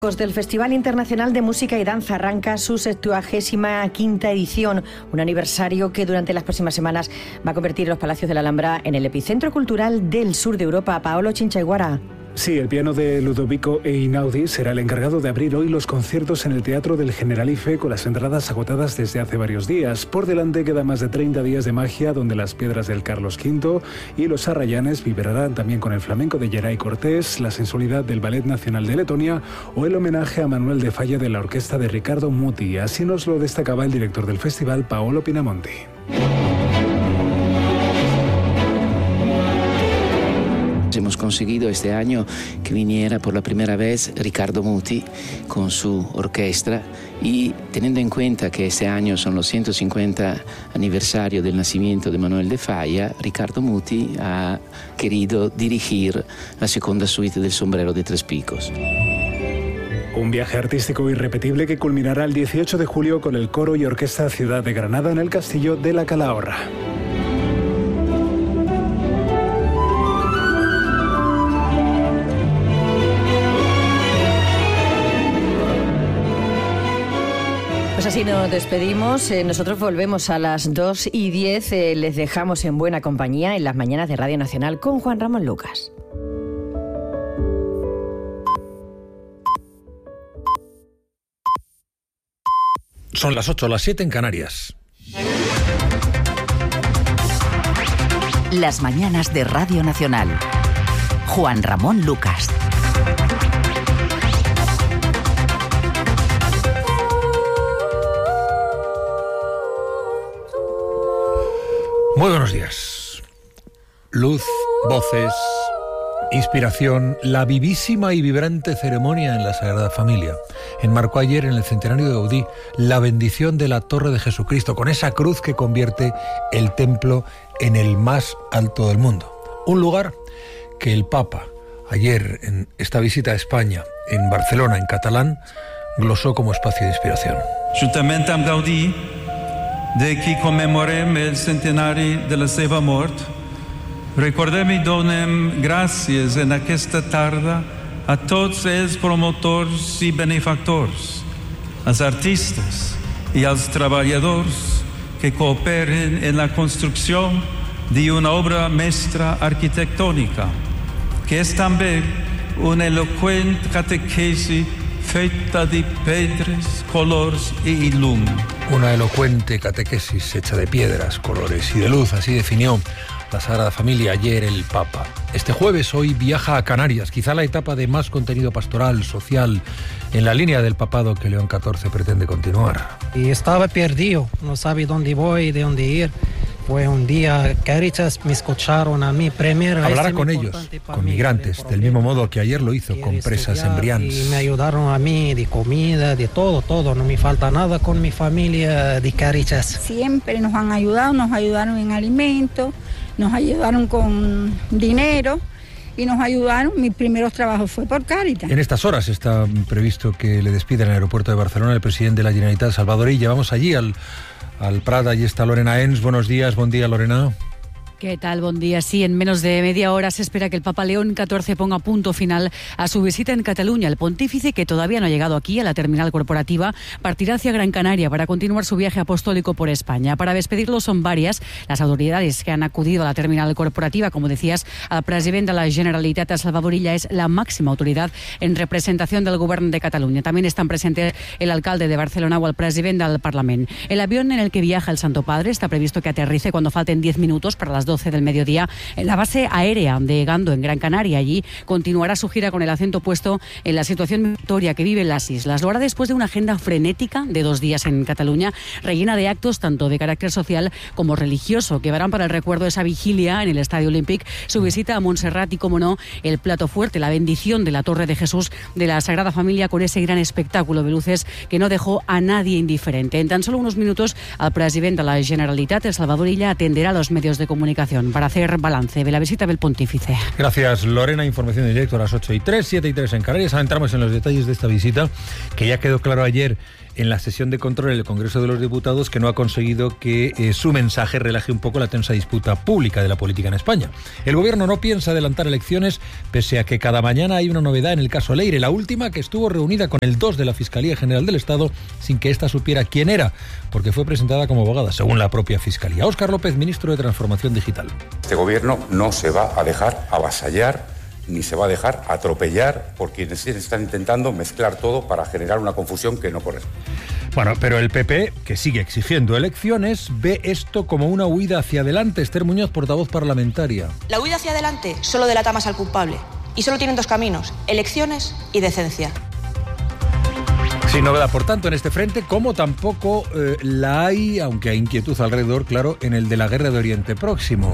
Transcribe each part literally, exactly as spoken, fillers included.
Del Festival Internacional de Música y Danza arranca su septuagésima quinta edición, un aniversario que durante las próximas semanas va a convertir los Palacios de la Alhambra en el epicentro cultural del sur de Europa. Paolo Chinchayguara. Sí, el piano de Ludovico Einaudi será el encargado de abrir hoy los conciertos en el Teatro del Generalife, con las entradas agotadas desde hace varios días. Por delante quedan más de treinta días de magia, donde las piedras del Carlos quinto y los arrayanes vibrarán también con el flamenco de Geray Cortés, la sensualidad del Ballet Nacional de Letonia o el homenaje a Manuel de Falla de la orquesta de Ricardo Muti. Así nos lo destacaba el director del festival, Paolo Pinamonti. Hemos conseguido este año que viniera por la primera vez Ricardo Muti con su orquesta, y teniendo en cuenta que este año son los ciento cincuenta aniversario del nacimiento de Manuel de Falla, Ricardo Muti ha querido dirigir la segunda suite del Sombrero de Tres Picos. Un viaje artístico irrepetible que culminará el dieciocho de julio con el coro y orquesta Ciudad de Granada en el Castillo de la Calahorra. Pues así nos despedimos. Eh, nosotros volvemos a las dos y diez. Eh, les dejamos en buena compañía en las mañanas de Radio Nacional con Juan Ramón Lucas. Son las ocho, las siete en Canarias. Las mañanas de Radio Nacional. Juan Ramón Lucas. Muy buenos días. Luz, voces, inspiración, la vivísima y vibrante ceremonia en la Sagrada Familia. Enmarcó ayer en el centenario de Gaudí la bendición de la Torre de Jesucristo, con esa cruz que convierte el templo en el más alto del mundo. Un lugar que el Papa, ayer en esta visita a España, en Barcelona, en catalán, glosó como espacio de inspiración. Juntament amb Gaudí, de qui commemorem el centenari de la seva mort, recordem i donem gràcies en aquesta tarda a tots els promotors i benefactors, als artistes i als treballadors que cooperen en la construcció d'una obra mestra arquitectònica, que és també una eloqüent catequesi feta de pedres, colors y luz. Una elocuente catequesis hecha de piedras, colores y de luz, así definió la Sagrada Familia ayer el Papa. Este jueves hoy viaja a Canarias, quizá la etapa de más contenido pastoral, social, en la línea del papado que León catorce pretende continuar. Y estaba perdido, no sabía dónde voy, de dónde ir. Fue un día Caritas me escucharon a mí primero. Hablará con ellos, con migrantes, del mismo modo que ayer lo hizo con presas en Brians. Y me ayudaron a mí de comida, de todo, todo. No me falta nada con mi familia de Caritas. Siempre nos han ayudado, nos ayudaron en alimentos, nos ayudaron con dinero y nos ayudaron. Mis primeros trabajos fue por Caritas. En estas horas está previsto que le despida en el aeropuerto de Barcelona el presidente de la Generalitat, Salvador Illa. Vamos allí al... al Prat, allí está Lorena Ens. Buenos días, buen día, Lorena. ¿Qué tal? Buen día. Sí, en menos de media hora se espera que el Papa León catorce ponga punto final a su visita en Cataluña. El pontífice, que todavía no ha llegado aquí a la terminal corporativa, partirá hacia Gran Canaria para continuar su viaje apostólico por España. Para despedirlo son varias las autoridades que han acudido a la terminal corporativa. Como decías, el presidente de la Generalitat, Salvador Illa, es la máxima autoridad en representación del Gobierno de Cataluña. También están presentes el alcalde de Barcelona o el presidente del Parlamento. El avión en el que viaja el Santo Padre está previsto que aterrice cuando falten diez minutos para las doce del mediodía en la base aérea de Gando, en Gran Canaria. Allí continuará su gira con el acento puesto en la situación migratoria que viven las islas. Lo hará después de una agenda frenética de dos días en Cataluña, rellena de actos tanto de carácter social como religioso, que verán para el recuerdo de esa vigilia en el Estadio Olímpic, su visita a Montserrat y, como no, el plato fuerte, la bendición de la Torre de Jesús de la Sagrada Familia, con ese gran espectáculo de luces que no dejó a nadie indiferente. En tan solo unos minutos, el presidente de la Generalitat, el Salvador Illa, atenderá a los medios de comunicación para hacer balance de la visita del pontífice. Gracias, Lorena. Información en directo a las ocho y tres, siete y tres en Canarias. Ahora entramos en los detalles de esta visita, que ya quedó claro ayer en la sesión de control en el Congreso de los Diputados que no ha conseguido que eh, su mensaje relaje un poco la tensa disputa pública de la política en España. El gobierno no piensa adelantar elecciones, pese a que cada mañana hay una novedad en el caso Leire, la última que estuvo reunida con el dos de la Fiscalía General del Estado sin que ésta supiera quién era, porque fue presentada como abogada, según la propia Fiscalía. Óscar López, ministro de Transformación Digital. Este gobierno no se va a dejar avasallar ni se va a dejar atropellar por quienes están intentando mezclar todo para generar una confusión que no corresponde. Bueno, pero el P P, que sigue exigiendo elecciones, ve esto como una huida hacia adelante. Esther Muñoz, portavoz parlamentaria. La huida hacia adelante solo delata más al culpable. Y solo tienen dos caminos, elecciones y decencia. Sin novedad, por tanto, en este frente, como tampoco eh, la hay, aunque hay inquietud alrededor, claro, en el de la guerra de Oriente Próximo.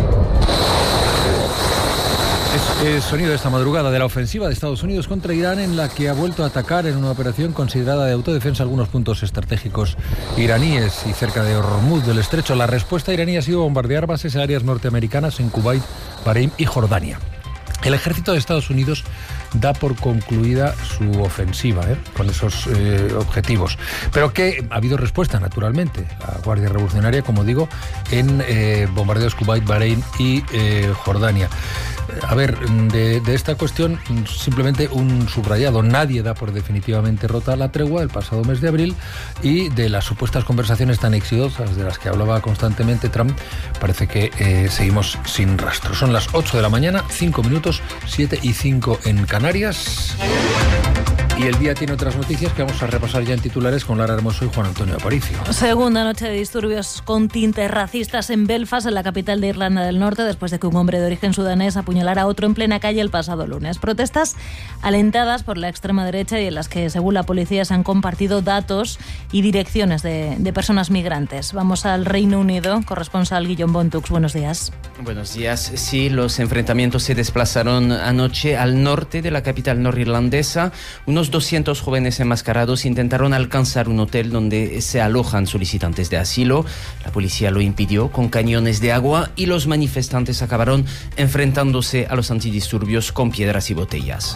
Es el sonido de esta madrugada de la ofensiva de Estados Unidos contra Irán, en la que ha vuelto a atacar en una operación considerada de autodefensa algunos puntos estratégicos iraníes y cerca de Hormuz del Estrecho. La respuesta iraní ha sido bombardear bases aéreas norteamericanas en Kuwait, Bahrein y Jordania. El ejército de Estados Unidos da por concluida su ofensiva ¿eh? con esos eh, objetivos. Pero que ha habido respuesta, naturalmente. La Guardia Revolucionaria, como digo, en eh, bombardeos Kuwait, Bahrein y eh, Jordania. A ver, de, de esta cuestión simplemente un subrayado. Nadie da por definitivamente rota la tregua del pasado mes de abril, y de las supuestas conversaciones tan exitosas de las que hablaba constantemente Trump, parece que eh, seguimos sin rastro. Son las ocho de la mañana, cinco minutos, siete y cinco en Canarias. Y el día tiene otras noticias que vamos a repasar ya en titulares con Lara Hermoso y Juan Antonio Aparicio. Segunda noche de disturbios con tintes racistas en Belfast, en la capital de Irlanda del Norte, después de que un hombre de origen sudanés apuñalara a otro en plena calle el pasado lunes. Protestas alentadas por la extrema derecha y en las que, según la policía, se han compartido datos y direcciones de, de personas migrantes. Vamos al Reino Unido. Corresponsal Guillaume Bontux, buenos días. Buenos días. Sí, los enfrentamientos se desplazaron anoche al norte de la capital norirlandesa. Unos doscientos jóvenes enmascarados intentaron alcanzar un hotel donde se alojan solicitantes de asilo. La policía lo impidió con cañones de agua y los manifestantes acabaron enfrentándose a los antidisturbios con piedras y botellas.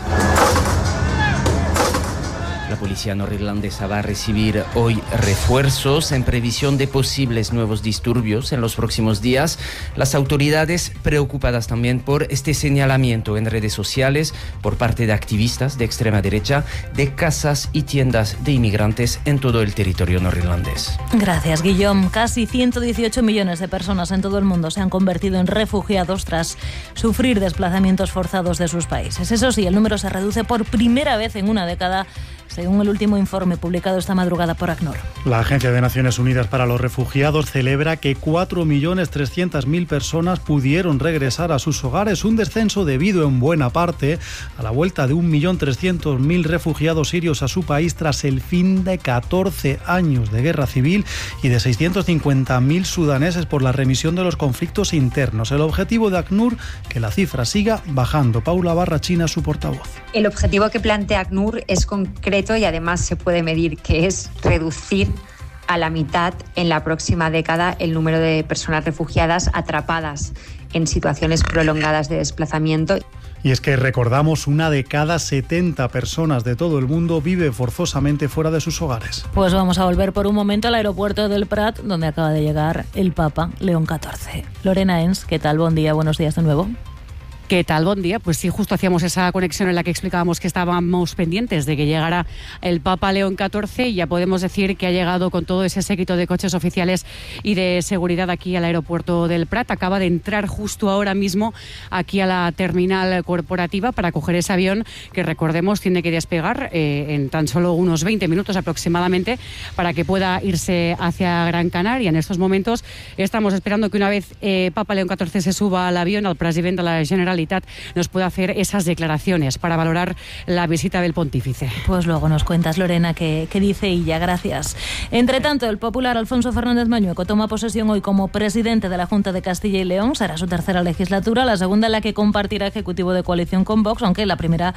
La policía norirlandesa va a recibir hoy refuerzos en previsión de posibles nuevos disturbios en los próximos días. Las autoridades preocupadas también por este señalamiento en redes sociales por parte de activistas de extrema derecha de casas y tiendas de inmigrantes en todo el territorio norirlandés. Gracias, Guillaume. Casi ciento dieciocho millones de personas en todo el mundo se han convertido en refugiados tras sufrir desplazamientos forzados de sus países. Eso sí, el número se reduce por primera vez en una década, según el último informe publicado esta madrugada por ACNUR. La Agencia de Naciones Unidas para los Refugiados celebra que cuatro millones trescientas mil personas pudieron regresar a sus hogares, un descenso debido en buena parte a la vuelta de un millón trescientos mil refugiados sirios a su país tras el fin de catorce años de guerra civil y de seiscientos cincuenta mil sudaneses por la remisión de los conflictos internos. El objetivo de ACNUR, que la cifra siga bajando. Paula Barrachina, su portavoz. El objetivo que plantea ACNUR es concreto y además se puede medir, que es reducir a la mitad en la próxima década el número de personas refugiadas atrapadas en situaciones prolongadas de desplazamiento. Y es que recordamos, una de cada setenta personas de todo el mundo vive forzosamente fuera de sus hogares. Pues vamos a volver por un momento al aeropuerto del Prat, donde acaba de llegar el Papa León catorce. Lorena Ens, ¿qué tal? Buen día, buenos días de nuevo. ¿Qué tal? Buen día. Pues sí, justo hacíamos esa conexión en la que explicábamos que estábamos pendientes de que llegara el Papa León catorce, y ya podemos decir que ha llegado con todo ese séquito de coches oficiales y de seguridad aquí al aeropuerto del Prat. Acaba de entrar justo ahora mismo aquí a la terminal corporativa para coger ese avión que, recordemos, tiene que despegar eh, en tan solo unos veinte minutos aproximadamente para que pueda irse hacia Gran Canaria. En estos momentos estamos esperando que una vez eh, Papa León catorce se suba al avión, al presidente de la Generalitat nos puede hacer esas declaraciones para valorar la visita del pontífice. Pues luego nos cuentas, Lorena, qué, qué dice ella. Gracias. Entre tanto, el popular Alfonso Fernández Mañueco toma posesión hoy como presidente de la Junta de Castilla y León. Será su tercera legislatura, la segunda en la que compartirá ejecutivo de coalición con Vox, aunque la primera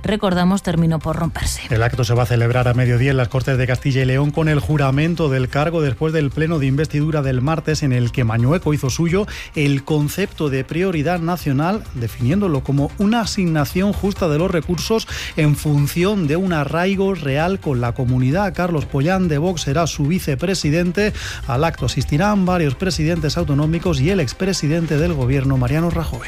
recordamos, terminó por romperse. El acto se va a celebrar a mediodía en las Cortes de Castilla y León con el juramento del cargo después del pleno de investidura del martes, en el que Mañueco hizo suyo el concepto de prioridad nacional, definiéndolo como una asignación justa de los recursos en función de un arraigo real con la comunidad. Carlos Pollán, de Vox, será su vicepresidente. Al acto asistirán varios presidentes autonómicos y el expresidente del gobierno, Mariano Rajoy.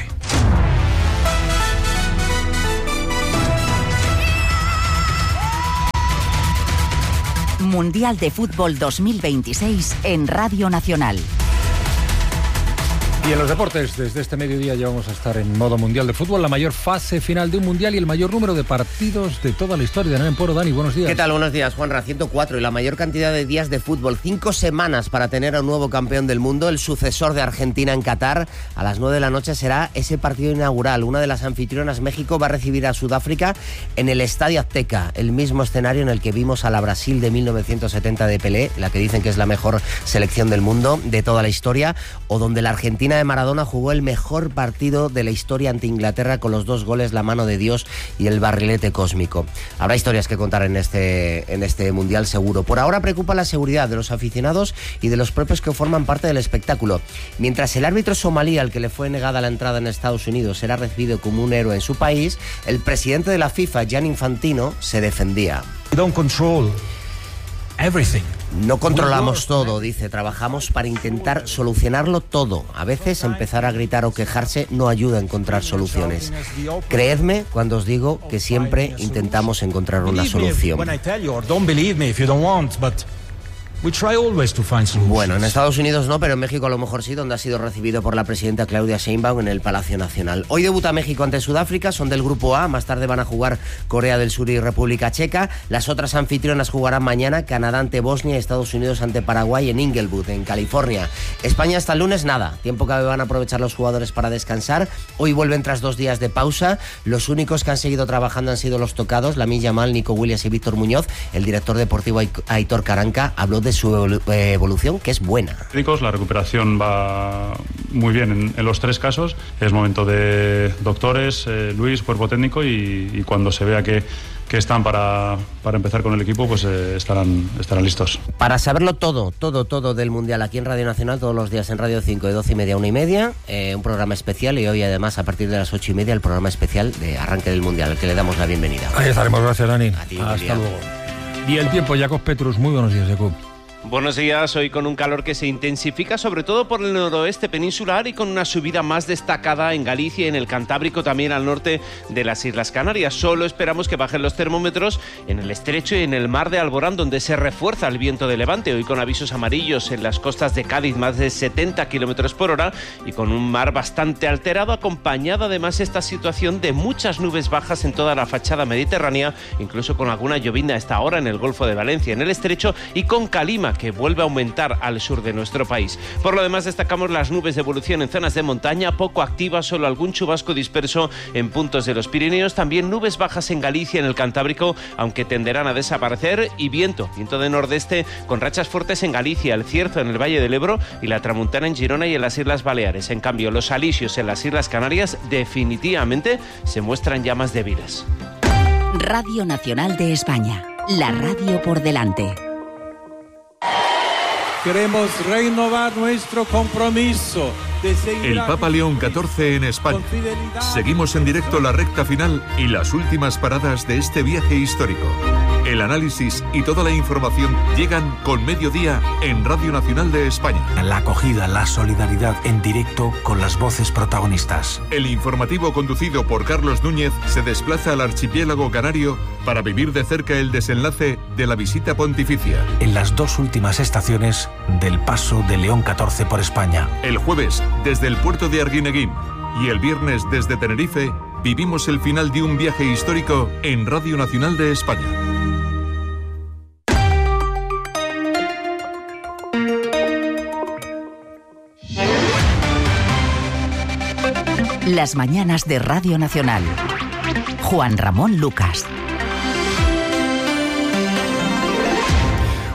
Mundial de Fútbol dos mil veintiséis en Radio Nacional. Y en los deportes, desde este mediodía ya vamos a estar en modo Mundial de Fútbol, la mayor fase final de un Mundial y el mayor número de partidos de toda la historia. Dani Emporo, Dani, buenos días. ¿Qué tal? Buenos días, Juanra. ciento cuatro y la mayor cantidad de días de fútbol. Cinco semanas para tener a un nuevo campeón del mundo, el sucesor de Argentina en Qatar. A las nueve de la noche será ese partido inaugural. Una de las anfitrionas, México, va a recibir a Sudáfrica en el Estadio Azteca, el mismo escenario en el que vimos a la Brasil de mil novecientos setenta de Pelé, la que dicen que es la mejor selección del mundo de toda la historia, o donde la Argentina de Maradona jugó el mejor partido de la historia ante Inglaterra con los dos goles, la mano de Dios y el barrilete cósmico. Habrá historias que contar en este, en este Mundial seguro. Por ahora preocupa la seguridad de los aficionados y de los propios que forman parte del espectáculo. Mientras el árbitro somalí al que le fue negada la entrada en Estados Unidos será recibido como un héroe en su país, el presidente de la FIFA, Gianni Infantino, se defendía. Don't control everything. No controlamos todo, dice, trabajamos para intentar solucionarlo todo. A veces empezar a gritar o quejarse no ayuda a encontrar soluciones. Creedme cuando os digo que siempre intentamos encontrar una solución. Bueno, en Estados Unidos no, pero en México a lo mejor sí, donde ha sido recibido por la presidenta Claudia Sheinbaum en el Palacio Nacional. Hoy debuta México ante Sudáfrica, son del Grupo A, más tarde van a jugar Corea del Sur y República Checa. Las otras anfitrionas jugarán mañana, Canadá ante Bosnia y Estados Unidos ante Paraguay en Inglewood, en California. España hasta el lunes nada, tiempo que van a aprovechar los jugadores para descansar. Hoy vuelven tras dos días de pausa. Los únicos que han seguido trabajando han sido los tocados, Lamine Yamal, Nico Williams y Víctor Muñoz. El director deportivo Aitor Caranca habló de su evolución, que es buena. La recuperación va muy bien en, en los tres casos. Es momento de doctores, eh, Luis, cuerpo técnico, y, y cuando se vea que, que están para, para empezar con el equipo, pues eh, estarán, estarán listos. Para saberlo todo, todo, todo del Mundial aquí en Radio Nacional, todos los días en Radio cinco, de doce y media a una y media, eh, un programa especial, y hoy además a partir de las ocho y media el programa especial de arranque del Mundial, al que le damos la bienvenida. Ahí estaremos, gracias Dani. A ti, hasta luego. Y el tiempo, Jacob Petrus, muy buenos días, Jacob. Buenos días, hoy con un calor que se intensifica sobre todo por el noroeste peninsular y con una subida más destacada en Galicia y en el Cantábrico, también al norte de las Islas Canarias. Solo esperamos que bajen los termómetros en el estrecho y en el mar de Alborán, donde se refuerza el viento de levante, hoy con avisos amarillos en las costas de Cádiz, más de setenta kilómetros por hora, y con un mar bastante alterado, acompañado además esta situación de muchas nubes bajas en toda la fachada mediterránea, incluso con alguna llovizna a esta hora en el Golfo de Valencia, en el estrecho, y con calima que vuelve a aumentar al sur de nuestro país. Por lo demás, destacamos las nubes de evolución en zonas de montaña, poco activas, solo algún chubasco disperso en puntos de los Pirineos, también nubes bajas en Galicia, en el Cantábrico, aunque tenderán a desaparecer, y viento, viento de nordeste con rachas fuertes en Galicia, el Cierzo en el Valle del Ebro y la Tramuntana en Girona y en las Islas Baleares. En cambio, los alisios en las Islas Canarias definitivamente se muestran ya más débiles. Radio Nacional de España, la radio por delante. Queremos renovar nuestro compromiso de seguir... El Papa León catorce en España. Seguimos en directo la recta final y las últimas paradas de este viaje histórico. El análisis y toda la información llegan con Mediodía en Radio Nacional de España. La acogida, la solidaridad en directo con las voces protagonistas. El informativo conducido por Carlos Núñez se desplaza al archipiélago canario para vivir de cerca el desenlace de la visita pontificia. En las dos últimas estaciones del paso de León catorce por España. El jueves desde el puerto de Arguineguín y el viernes desde Tenerife vivimos el final de un viaje histórico en Radio Nacional de España. Las mañanas de Radio Nacional. Juan Ramón Lucas.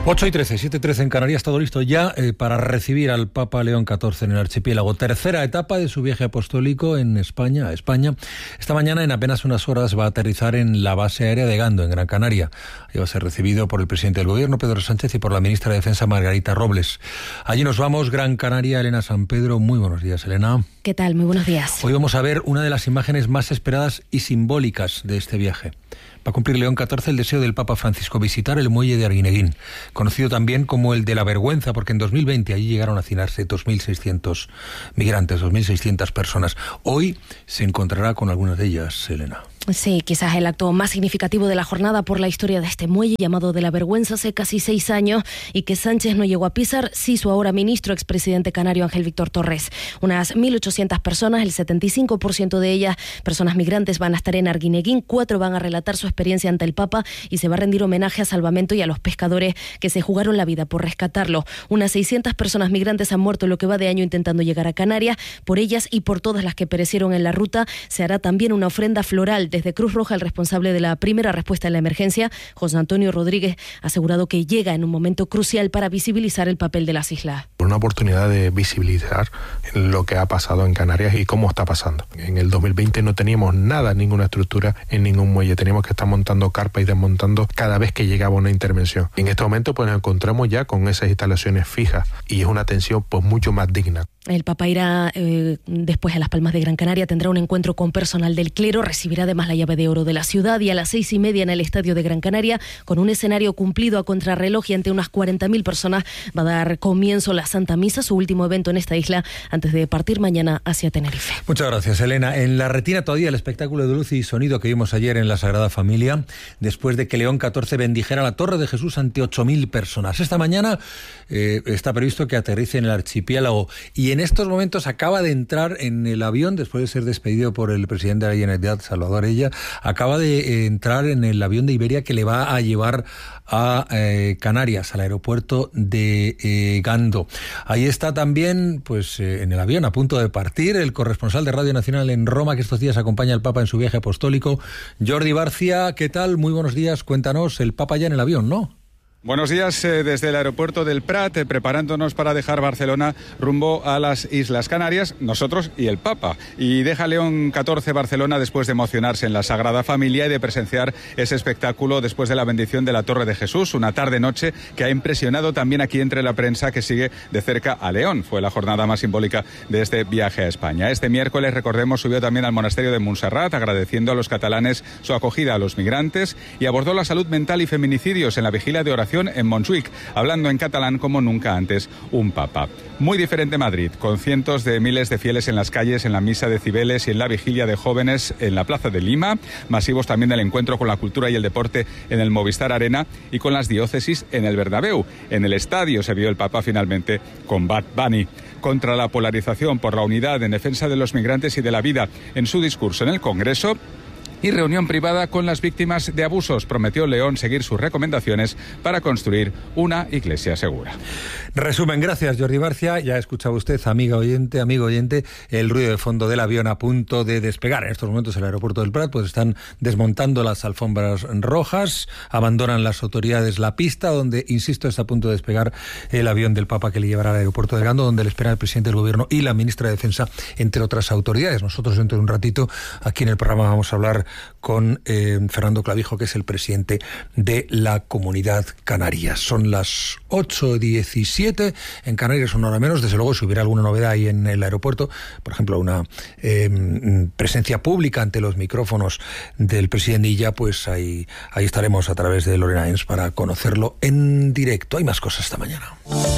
ocho y trece, siete y trece en Canarias, todo listo ya eh, para recibir al Papa León catorce en el archipiélago. Tercera etapa de su viaje apostólico en España, a España. Esta mañana, en apenas unas horas, va a aterrizar en la base aérea de Gando, en Gran Canaria. Ahí va a ser recibido por el presidente del Gobierno, Pedro Sánchez, y por la ministra de Defensa, Margarita Robles. Allí nos vamos, Gran Canaria, Elena San Pedro. Muy buenos días, Elena. ¿Qué tal? Muy buenos días. Hoy vamos a ver una de las imágenes más esperadas y simbólicas de este viaje. Va a cumplir León catorce el deseo del Papa Francisco, visitar el muelle de Arguineguín, conocido también como el de la vergüenza, porque en dos mil veinte allí llegaron a hacinarse dos mil seiscientos migrantes, dos mil seiscientas personas. Hoy se encontrará con algunas de ellas, Elena. Sí, quizás el acto más significativo de la jornada por la historia de este muelle, llamado de la vergüenza hace casi seis años, y que Sánchez no llegó a pisar, sí su ahora ministro, expresidente canario Ángel Víctor Torres. Unas mil ochocientas personas, el setenta y cinco por ciento de ellas personas migrantes, van a estar en Arguineguín. Cuatro van a relatar su experiencia ante el Papa y se va a rendir homenaje a Salvamento y a los pescadores que se jugaron la vida por rescatarlo. Unas seiscientas personas migrantes han muerto en lo que va de año intentando llegar a Canarias. Por ellas y por todas las que perecieron en la ruta se hará también una ofrenda floral. Desde Cruz Roja, el responsable de la primera respuesta a la emergencia, José Antonio Rodríguez, ha asegurado que llega en un momento crucial para visibilizar el papel de las islas. Una oportunidad de visibilizar lo que ha pasado en Canarias y cómo está pasando. En el dos mil veinte no teníamos nada, ninguna estructura en ningún muelle. Teníamos que estar montando carpas y desmontando cada vez que llegaba una intervención. En este momento pues nos encontramos ya con esas instalaciones fijas y es una atención pues mucho más digna. El Papa irá eh, después a Las Palmas de Gran Canaria, tendrá un encuentro con personal del clero, recibirá además la llave de oro de la ciudad, y a las seis y media en el Estadio de Gran Canaria, con un escenario cumplido a contrarreloj y ante unas cuarenta mil personas, va a dar comienzo la Santa Misa, su último evento en esta isla, antes de partir mañana hacia Tenerife. Muchas gracias, Elena. En la retina todavía el espectáculo de luz y sonido que vimos ayer en la Sagrada Familia, después de que León catorce bendijera la Torre de Jesús ante ocho mil personas. Esta mañana eh, está previsto que aterrice en el archipiélago, y en estos momentos acaba de entrar en el avión, después de ser despedido por el presidente de la Generalitat, Salvador Illa, acaba de eh, entrar en el avión de Iberia que le va a llevar a eh, Canarias, al aeropuerto de eh, Gando. Ahí está también, pues eh, en el avión, a punto de partir, el corresponsal de Radio Nacional en Roma, que estos días acompaña al Papa en su viaje apostólico, Jordi Barcia. ¿Qué tal? Muy buenos días. Cuéntanos, el Papa ya en el avión, ¿no? Buenos días eh, desde el aeropuerto del Prat, eh, preparándonos para dejar Barcelona rumbo a las Islas Canarias, nosotros y el Papa. Y deja León catorce Barcelona después de emocionarse en la Sagrada Familia y de presenciar ese espectáculo después de la bendición de la Torre de Jesús, una tarde-noche que ha impresionado también aquí entre la prensa que sigue de cerca a León. Fue la jornada más simbólica de este viaje a España. Este miércoles, recordemos, subió también al monasterio de Montserrat, agradeciendo a los catalanes su acogida a los migrantes, y abordó la salud mental y feminicidios en la vigilia de oración en Montjuic, hablando en catalán como nunca antes un papa. Muy diferente Madrid, con cientos de miles de fieles en las calles, en la misa de Cibeles y en la vigilia de jóvenes en la Plaza de Lima, masivos también del encuentro con la cultura y el deporte en el Movistar Arena y con las diócesis en el Bernabéu. En el estadio se vio el papa finalmente con Bad Bunny. Contra la polarización, por la unidad en defensa de los migrantes y de la vida, en su discurso en el Congreso, y reunión privada con las víctimas de abusos. Prometió León seguir sus recomendaciones para construir una iglesia segura. Resumen, gracias Jordi Barcia. Ya escuchaba usted, amiga oyente, amigo oyente, el ruido de fondo del avión a punto de despegar. En estos momentos el aeropuerto del Prat pues están desmontando las alfombras rojas, abandonan las autoridades la pista, donde, insisto, está a punto de despegar el avión del Papa que le llevará al aeropuerto de Gando, donde le espera el presidente del Gobierno y la ministra de Defensa, entre otras autoridades. Nosotros dentro de un ratito aquí en el programa vamos a hablar con eh, Fernando Clavijo, que es el presidente de la Comunidad Canaria. Son las ocho diecisiete, en Canarias una hora menos. Desde luego, si hubiera alguna novedad ahí en el aeropuerto, por ejemplo, una eh, presencia pública ante los micrófonos del presidente Illa, pues ahí, ahí estaremos a través de Lorena Ens para conocerlo en directo. Hay más cosas esta mañana.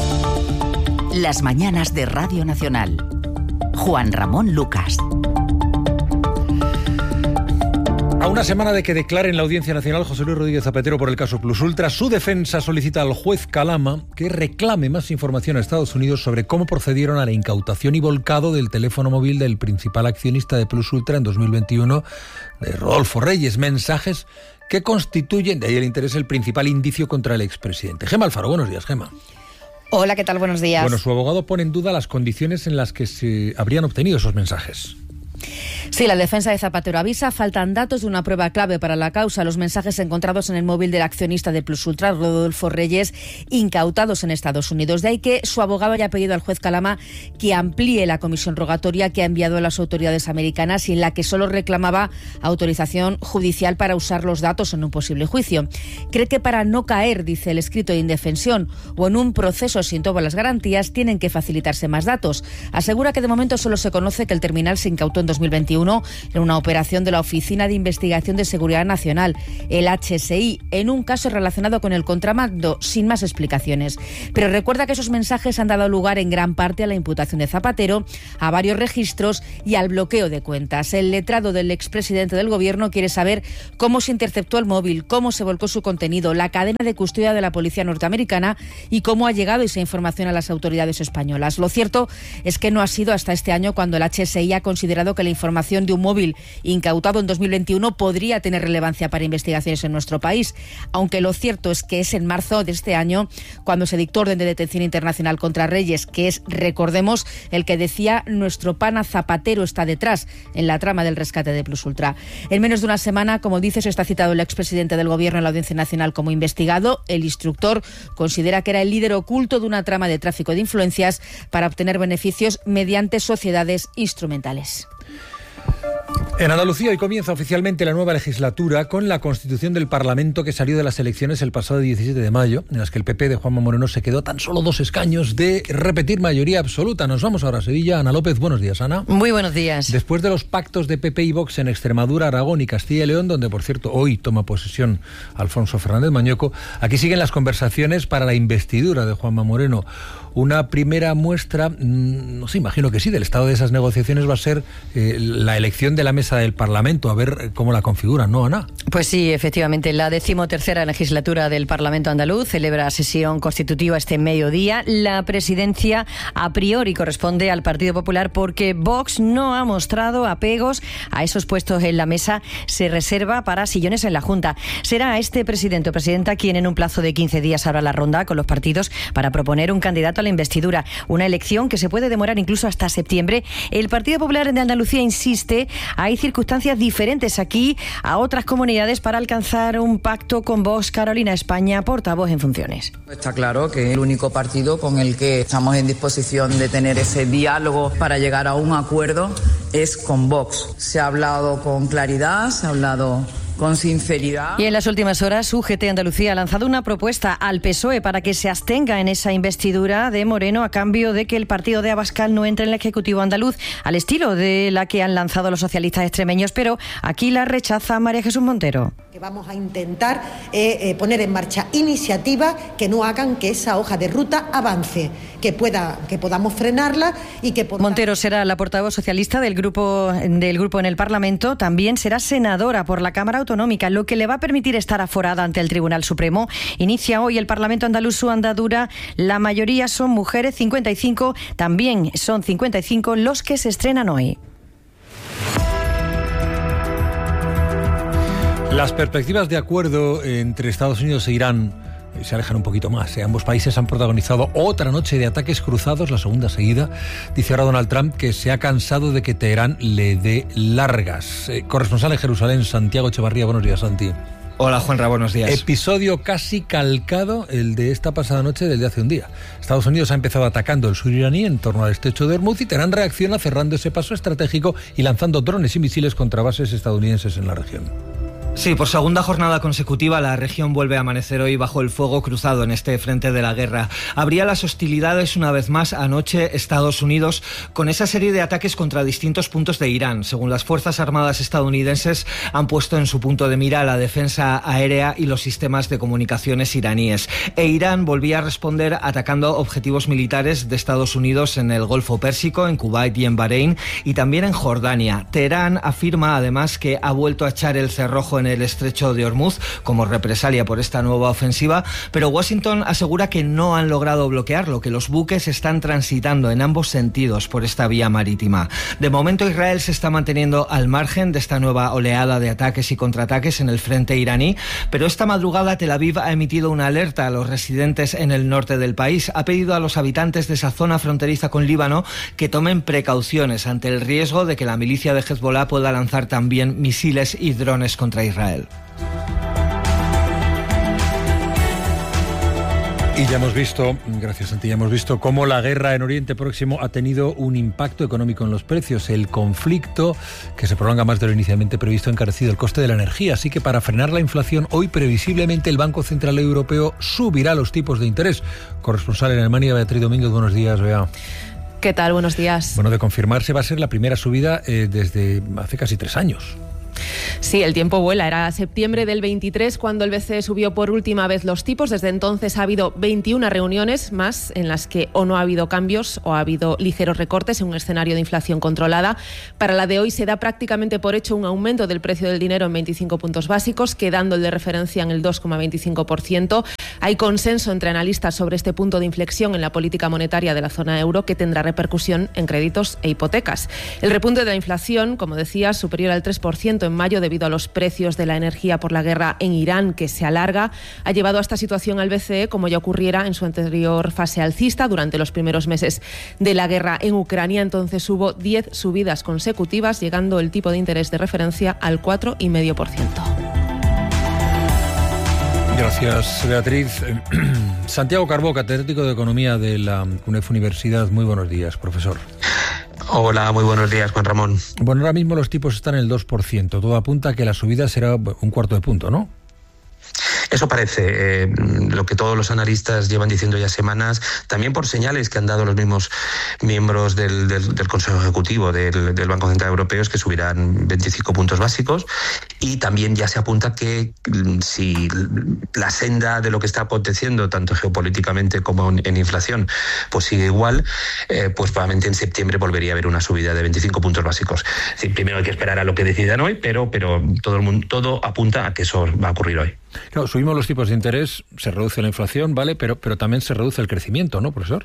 Las mañanas de Radio Nacional. Juan Ramón Lucas. A una semana de que declare en la Audiencia Nacional José Luis Rodríguez Zapatero por el caso Plus Ultra, su defensa solicita al juez Calama que reclame más información a Estados Unidos sobre cómo procedieron a la incautación y volcado del teléfono móvil del principal accionista de Plus Ultra en dos mil veintiuno, de Rodolfo Reyes. Mensajes que constituyen, de ahí el interés, el principal indicio contra el expresidente. Gema Alfaro, buenos días, Gema. Hola, ¿qué tal? Buenos días. Bueno, su abogado pone en duda las condiciones en las que se habrían obtenido esos mensajes. Sí, Sí, la defensa de Zapatero avisa, faltan datos de una prueba clave para la causa, los mensajes encontrados en el móvil del accionista de Plus Ultra, Rodolfo Reyes, incautados en Estados Unidos. De ahí que su abogado haya pedido al juez Calama que amplíe la comisión rogatoria que ha enviado a las autoridades americanas y en la que solo reclamaba autorización judicial para usar los datos en un posible juicio. Cree que para no caer, dice el escrito de indefensión, o en un proceso sin todas las garantías, tienen que facilitarse más datos. Asegura que de momento solo se conoce que el terminal se incautó en dos mil veintiuno en una operación de la Oficina de Investigación de Seguridad Nacional, el H S I, en un caso relacionado con el contrabando, sin más explicaciones. Pero recuerda que esos mensajes han dado lugar en gran parte a la imputación de Zapatero, a varios registros y al bloqueo de cuentas. El letrado del expresidente del Gobierno quiere saber cómo se interceptó el móvil, cómo se volcó su contenido, la cadena de custodia de la policía norteamericana y cómo ha llegado esa información a las autoridades españolas. Lo cierto es que no ha sido hasta este año cuando el H S I ha considerado que la información de un móvil incautado en dos mil veintiuno podría tener relevancia para investigaciones en nuestro país, aunque lo cierto es que es en marzo de este año cuando se dictó orden de detención internacional contra Reyes, que es, recordemos, el que decía nuestro pana Zapatero está detrás en la trama del rescate de Plus Ultra. En menos de una semana, como dices, está citado el expresidente del Gobierno en la Audiencia Nacional como investigado. El instructor considera que era el líder oculto de una trama de tráfico de influencias para obtener beneficios mediante sociedades instrumentales. En Andalucía hoy comienza oficialmente la nueva legislatura con la constitución del Parlamento que salió de las elecciones el pasado diecisiete de mayo, en las que el P P de Juanma Moreno se quedó tan solo dos escaños de repetir mayoría absoluta. Nos vamos ahora a Sevilla. Ana López, buenos días, Ana. Muy buenos días. Después de los pactos de P P y Vox en Extremadura, Aragón y Castilla y León, donde por cierto hoy toma posesión Alfonso Fernández Mañueco, aquí siguen las conversaciones para la investidura de Juanma Moreno. Una primera muestra, no sé, imagino que sí, del estado de esas negociaciones va a ser eh, la elección de la mesa del Parlamento, a ver cómo la configuran, ¿no, Ana? Pues sí, efectivamente, la decimotercera legislatura del Parlamento andaluz celebra sesión constitutiva este mediodía. La presidencia a priori corresponde al Partido Popular porque Vox no ha mostrado apegos a esos puestos en la mesa, se reserva para sillones en la Junta. Será este presidente o presidenta quien en un plazo de quince días abra la ronda con los partidos para proponer un candidato a la investidura, una elección que se puede demorar incluso hasta septiembre. El Partido Popular de Andalucía insiste, hay circunstancias diferentes aquí a otras comunidades para alcanzar un pacto con Vox. Carolina España, portavoz en funciones. Está claro que el único partido con el que estamos en disposición de tener ese diálogo para llegar a un acuerdo es con Vox. Se ha hablado con claridad, se ha hablado con sinceridad. Y en las últimas horas, U G T Andalucía ha lanzado una propuesta al P S O E para que se abstenga en esa investidura de Moreno a cambio de que el partido de Abascal no entre en el Ejecutivo andaluz, al estilo de la que han lanzado los socialistas extremeños, pero aquí la rechaza María Jesús Montero. Que vamos a intentar eh, eh, poner en marcha iniciativas que no hagan que esa hoja de ruta avance, que pueda que podamos frenarla y que podamos... Montero será la portavoz socialista del grupo del grupo en el Parlamento, también será senadora por la Cámara Autonómica, lo que le va a permitir estar aforada ante el Tribunal Supremo. Inicia hoy el Parlamento andaluz su andadura, la mayoría son mujeres, cincuenta y cinco, también son cincuenta y cinco los que se estrenan hoy. Las perspectivas de acuerdo entre Estados Unidos e Irán se alejan un poquito más. ¿eh? Ambos países han protagonizado otra noche de ataques cruzados, la segunda seguida. Dice ahora Donald Trump que se ha cansado de que Teherán le dé largas. Eh, corresponsal en Jerusalén, Santiago Echevarría. Buenos días, Santi. Hola, Juanra, buenos días. Episodio casi calcado el de esta pasada noche del de hace un día. Estados Unidos ha empezado atacando el sur iraní en torno al estrecho de Hormuz y Teherán reacciona cerrando ese paso estratégico y lanzando drones y misiles contra bases estadounidenses en la región. Sí, por segunda jornada consecutiva la región vuelve a amanecer hoy bajo el fuego cruzado en este frente de la guerra. Habría las hostilidades una vez más anoche Estados Unidos con esa serie de ataques contra distintos puntos de Irán. Según las Fuerzas Armadas estadounidenses han puesto en su punto de mira la defensa aérea y los sistemas de comunicaciones iraníes. E Irán volvía a responder atacando objetivos militares de Estados Unidos en el Golfo Pérsico, en Kuwait y en Bahrein y también en Jordania. Teherán afirma además que ha vuelto a echar el cerrojo en el estrecho de Hormuz como represalia por esta nueva ofensiva, pero Washington asegura que no han logrado bloquearlo, que los buques están transitando en ambos sentidos por esta vía marítima. De momento, Israel se está manteniendo al margen de esta nueva oleada de ataques y contraataques en el frente iraní, pero esta madrugada Tel Aviv ha emitido una alerta a los residentes en el norte del país. Ha pedido a los habitantes de esa zona fronteriza con Líbano que tomen precauciones ante el riesgo de que la milicia de Hezbollah pueda lanzar también misiles y drones contra Israel. Y ya hemos visto, gracias Santi, ya hemos visto cómo la guerra en Oriente Próximo ha tenido un impacto económico en los precios. El conflicto, que se prolonga más de lo inicialmente previsto, ha encarecido el coste de la energía. Así que para frenar la inflación, hoy previsiblemente el Banco Central Europeo subirá los tipos de interés. Corresponsal en Alemania, Beatriz Domínguez, buenos días, Bea. ¿Qué tal? Buenos días. Bueno, de confirmarse va a ser la primera subida eh, desde hace casi tres años. Sí, el tiempo vuela. Era septiembre del veintitrés cuando el B C E subió por última vez los tipos. Desde entonces ha habido veintiuna reuniones más en las que o no ha habido cambios o ha habido ligeros recortes en un escenario de inflación controlada. Para la de hoy se da prácticamente por hecho un aumento del precio del dinero en veinticinco puntos básicos, quedando el de referencia en el dos coma veinticinco por ciento. Hay consenso entre analistas sobre este punto de inflexión en la política monetaria de la zona euro que tendrá repercusión en créditos e hipotecas. El repunte de la inflación, como decía, superior al tres por ciento en mayo debido a los precios de la energía por la guerra en Irán, que se alarga, ha llevado a esta situación al B C E, como ya ocurriera en su anterior fase alcista durante los primeros meses de la guerra en Ucrania. Entonces hubo diez subidas consecutivas, llegando el tipo de interés de referencia al cuatro coma cinco por ciento. Gracias, Beatriz. Santiago Carbó, catedrático de Economía de la U N E F Universidad. Muy buenos días, profesor. Hola, muy buenos días, Juan Ramón. Bueno, ahora mismo los tipos están en el dos por ciento. Todo apunta a que la subida será un cuarto de punto, ¿no? Eso parece, eh, lo que todos los analistas llevan diciendo ya semanas, también por señales que han dado los mismos miembros del, del, del Consejo Ejecutivo del, del Banco Central Europeo, es que subirán veinticinco puntos básicos, y también ya se apunta que si la senda de lo que está aconteciendo, tanto geopolíticamente como en, en inflación, pues sigue igual, eh, pues probablemente en septiembre volvería a haber una subida de veinticinco puntos básicos. Es decir, primero hay que esperar a lo que decidan hoy, pero, pero todo, el mundo, todo apunta a que eso va a ocurrir hoy. Claro, subimos los tipos de interés, se reduce la inflación, ¿vale? Pero, pero también se reduce el crecimiento, ¿no, profesor?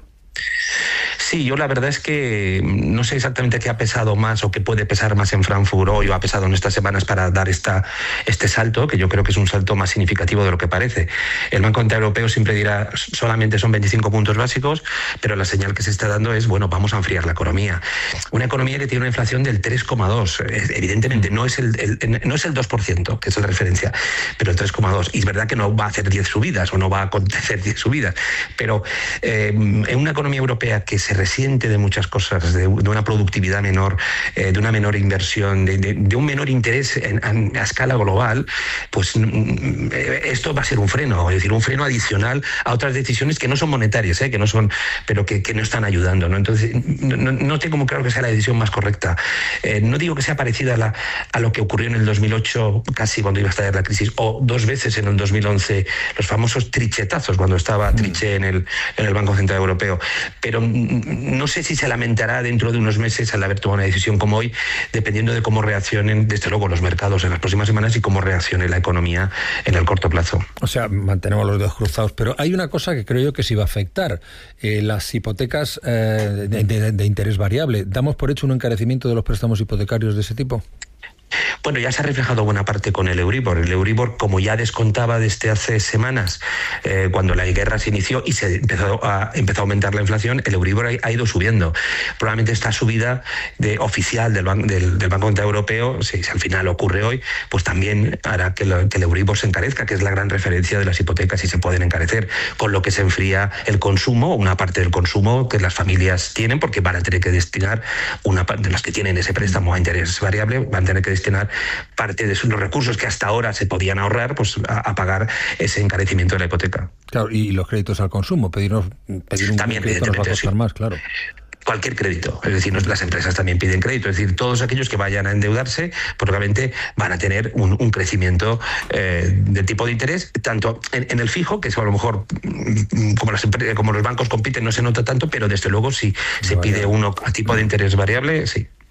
Sí, yo la verdad es que no sé exactamente qué ha pesado más o qué puede pesar más en Frankfurt hoy o ha pesado en estas semanas para dar esta, este salto, que yo creo que es un salto más significativo de lo que parece. El Banco Central Europeo siempre dirá solamente son veinticinco puntos básicos, pero la señal que se está dando es, bueno, vamos a enfriar la economía. Una economía que tiene una inflación del tres coma dos, evidentemente no es el, el, no es el dos por ciento, que es la referencia, pero el tres coma dos. Y es verdad que no va a hacer diez subidas o no va a acontecer diez subidas, pero eh, en una economía europea que se resiente de muchas cosas, de, de una productividad menor, eh, de una menor inversión, de, de, de un menor interés en, en, a escala global, pues mm, esto va a ser un freno, es decir, un freno adicional a otras decisiones que no son monetarias, eh, que no son, pero que, que no están ayudando, ¿no? Entonces, no, no tengo muy claro que sea la decisión más correcta. Eh, no digo que sea parecida a, la, a lo que ocurrió en el dos mil ocho, casi cuando iba a estallar la crisis, o dos veces en el dos mil once, los famosos trichetazos, cuando estaba Trichet en el, en el Banco Central Europeo. Pero no sé si se lamentará dentro de unos meses al haber tomado una decisión como hoy, dependiendo de cómo reaccionen, desde luego, los mercados en las próximas semanas y cómo reaccione la economía en el corto plazo. O sea, mantenemos los dedos cruzados, pero hay una cosa que creo yo que sí va a afectar, eh, las hipotecas eh, de, de, de interés variable. ¿Damos por hecho un encarecimiento de los préstamos hipotecarios de ese tipo? Bueno, ya se ha reflejado buena parte con el Euribor. El Euribor, como ya descontaba desde hace semanas, eh, cuando la guerra se inició y se empezó a, empezó a aumentar la inflación, el Euribor ha, ha ido subiendo. Probablemente esta subida de, oficial del, ban, del, del Banco Central Europeo, si, si al final ocurre hoy, pues también hará que, lo, que el Euribor se encarezca, que es la gran referencia de las hipotecas y se pueden encarecer, con lo que se enfría el consumo, una parte del consumo que las familias tienen, porque van a tener que destinar, una parte de las que tienen ese préstamo a interés variable, van a tener que destinar parte de los recursos que hasta ahora se podían ahorrar, pues a, a pagar ese encarecimiento de la hipoteca. Claro, y los créditos al consumo, pedirnos, pedir un También, crédito nos va a costar sí. más, claro. Cualquier crédito, es decir, las empresas también piden crédito, es decir, todos aquellos que vayan a endeudarse probablemente van a tener un, un crecimiento eh, del tipo de interés, tanto en, en el fijo, que es a lo mejor como, las, como los bancos compiten no se nota tanto, pero desde luego si se pide uno a tipo de interés variable, sí.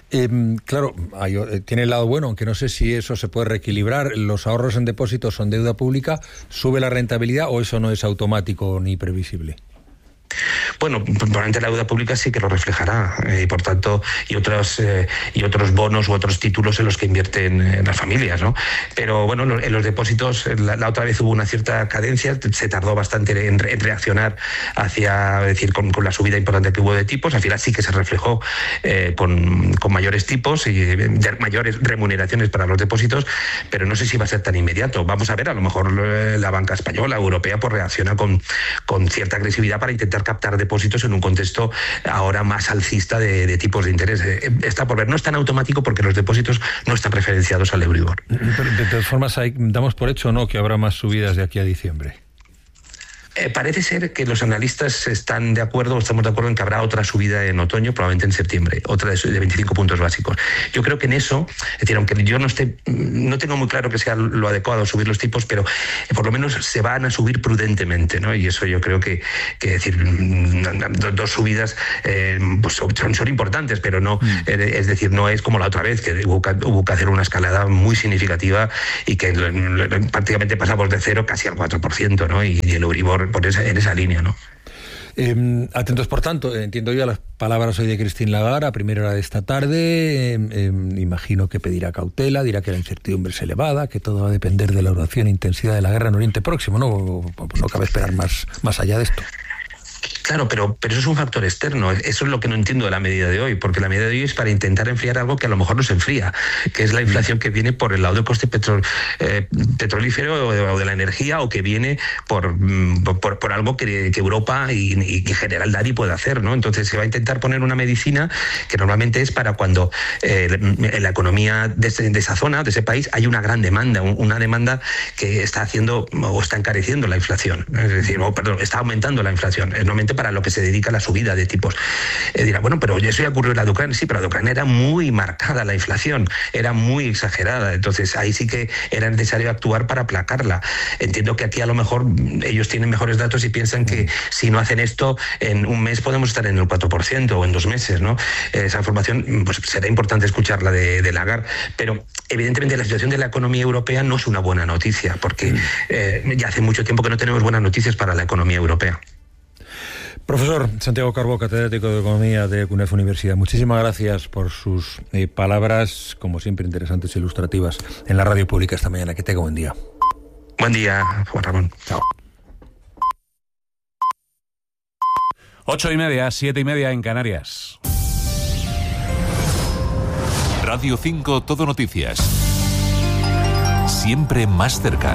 Eh, claro, hay, tiene el lado bueno, aunque no sé si eso se puede reequilibrar. Los ahorros en depósitos son deuda pública, ¿sube la rentabilidad o eso no es automático ni previsible? Bueno, probablemente la deuda pública sí que lo reflejará, y eh, por tanto, y otros eh, y otros bonos u otros títulos en los que invierten eh, las familias, ¿no? Pero bueno, lo, en los depósitos, la, la otra vez hubo una cierta cadencia, se tardó bastante en, en reaccionar hacia, es decir, con, con la subida importante que hubo de tipos. Al final sí que se reflejó eh, con, con mayores tipos y de mayores remuneraciones para los depósitos, pero no sé si va a ser tan inmediato. Vamos a ver, a lo mejor la banca española, europea, pues reacciona con, con cierta agresividad para intentar captar depósitos en un contexto ahora más alcista de, de tipos de interés. Está por ver, no es tan automático porque los depósitos no están referenciados al Euribor. Pero de todas formas, hay, damos por hecho, ¿no?, que habrá más subidas de aquí a diciembre. Eh, parece ser que los analistas están de acuerdo, estamos de acuerdo en que habrá otra subida en otoño, probablemente en septiembre, otra de veinticinco puntos básicos. Yo creo que en eso, es decir, aunque yo no esté, no tengo muy claro que sea lo adecuado subir los tipos, pero eh, por lo menos se van a subir prudentemente, ¿no? Y eso yo creo que, que decir, dos subidas eh, pues son, son importantes, pero no, eh, es decir, no es como la otra vez, que hubo, hubo que hacer una escalada muy significativa y que prácticamente pasamos de cero casi al cuatro por ciento, ¿no? Y, y el Euribor por esa, en esa línea, ¿no? Eh, atentos, por tanto, entiendo yo a las palabras hoy de Christine Lagarde a primera hora de esta tarde. Eh, eh, imagino que pedirá cautela, dirá que la incertidumbre es elevada, que todo va a depender de la duración e intensidad de la guerra en Oriente Próximo, ¿no? Pues no cabe esperar más, más allá de esto. Claro, pero, pero eso es un factor externo. Eso es lo que no entiendo de la medida de hoy, porque la medida de hoy es para intentar enfriar algo que a lo mejor no se enfría, que es la inflación que viene por el lado del coste petro, eh, petrolífero o de, o de la energía, o que viene por, por, por algo que, que Europa y, y en general nadie puede hacer, ¿no? Entonces se va a intentar poner una medicina que normalmente es para cuando eh, en la economía de, ese, de esa zona, de ese país, hay una gran demanda, una demanda que está haciendo o está encareciendo la inflación, es decir, o, perdón, está aumentando la inflación, es normalmente para lo que se dedica la subida de tipos. Eh, dirá, bueno, pero eso ya ocurrió en la de Ucrania. Sí, pero la de Ucrania era muy marcada la inflación, era muy exagerada, entonces ahí sí que era necesario actuar para aplacarla. Entiendo que aquí a lo mejor ellos tienen mejores datos y piensan que si no hacen esto, en un mes podemos estar en el cuatro por ciento o en dos meses, ¿no? Esa información, pues será importante escucharla de, de Lagarde, pero evidentemente la situación de la economía europea no es una buena noticia, porque eh, ya hace mucho tiempo que no tenemos buenas noticias para la economía europea. Profesor Santiago Carbó, catedrático de Economía de CUNEF Universidad, muchísimas gracias por sus eh, palabras, como siempre, interesantes e ilustrativas en la radio pública esta mañana. Que tenga buen día. Buen día, Juan Ramón. Chao. Ocho y media, siete y media en Canarias. Radio cinco, Todo Noticias. Siempre más cerca.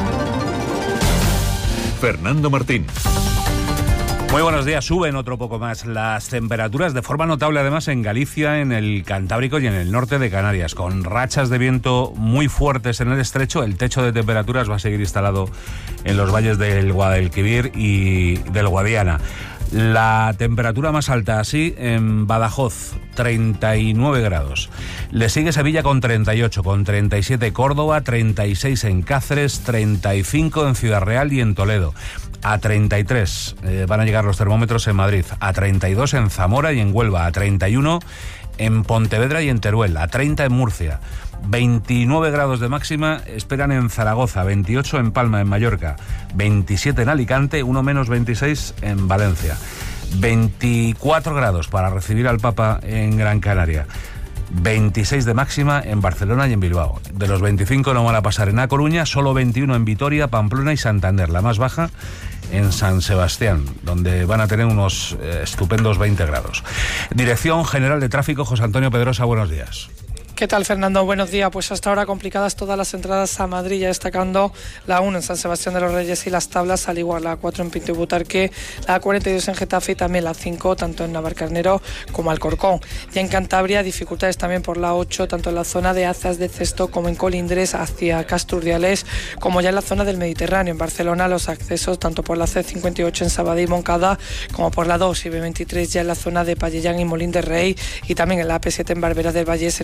Fernando Martín. Muy buenos días. Suben otro poco más las temperaturas de forma notable, además, en Galicia, en el Cantábrico y en el norte de Canarias, con rachas de viento muy fuertes en el estrecho. El techo de temperaturas va a seguir instalado en los valles del Guadalquivir y del Guadiana. La temperatura más alta así en Badajoz, treinta y nueve grados. Le sigue Sevilla con treinta y ocho, con treinta y siete Córdoba, treinta y seis en Cáceres, treinta y cinco en Ciudad Real y en Toledo. A treinta y tres eh, van a llegar los termómetros en Madrid, a treinta y dos en Zamora y en Huelva, a treinta y uno en Pontevedra y en Teruel, a treinta en Murcia. veintinueve grados de máxima esperan en Zaragoza, veintiocho en Palma, en Mallorca, veintisiete en Alicante, uno menos veintiséis en Valencia, veinticuatro grados para recibir al Papa en Gran Canaria, veintiséis de máxima en Barcelona y en Bilbao. De los veinticinco no van a pasar en A Coruña, solo veintiuno en Vitoria, Pamplona y Santander. La más baja en San Sebastián, donde van a tener unos eh, estupendos veinte grados. Dirección General de Tráfico, José Antonio Pedrosa, buenos días. ¿Qué tal, Fernando? Buenos días. Pues hasta ahora complicadas todas las entradas a Madrid, ya destacando la uno en San Sebastián de los Reyes y Las Tablas, al igual la cuatro en Pinto y Butarque, la cuarenta y dos en Getafe y también la cinco tanto en Navalcarnero como Alcorcón. Ya en Cantabria, dificultades también por la ocho, tanto en la zona de Azas de Cesto como en Colindres hacia Casturdiales, como ya en la zona del Mediterráneo. En Barcelona, los accesos tanto por la C cincuenta y ocho en Sabadell y Moncada como por la dos y B veintitrés ya en la zona de Pallellán y Molín de Rey, y también en la A P siete en Barberá del Vallés, en este caso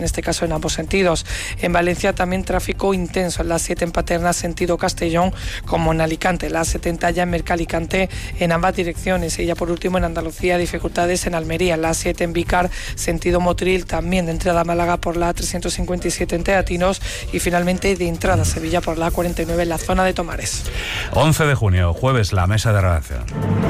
en ambos sentidos. En Valencia también tráfico intenso en la siete en Paterna, sentido Castellón, como en Alicante. La setenta ya en Mercalicante en ambas direcciones. Y ya por último en Andalucía, dificultades en Almería. La siete en Vícar, sentido Motril, también de entrada a Málaga por la trescientos cincuenta y siete en Teatinos. Y finalmente de entrada a Sevilla por la cuarenta y nueve en la zona de Tomares. once de junio, jueves, la mesa de redacción.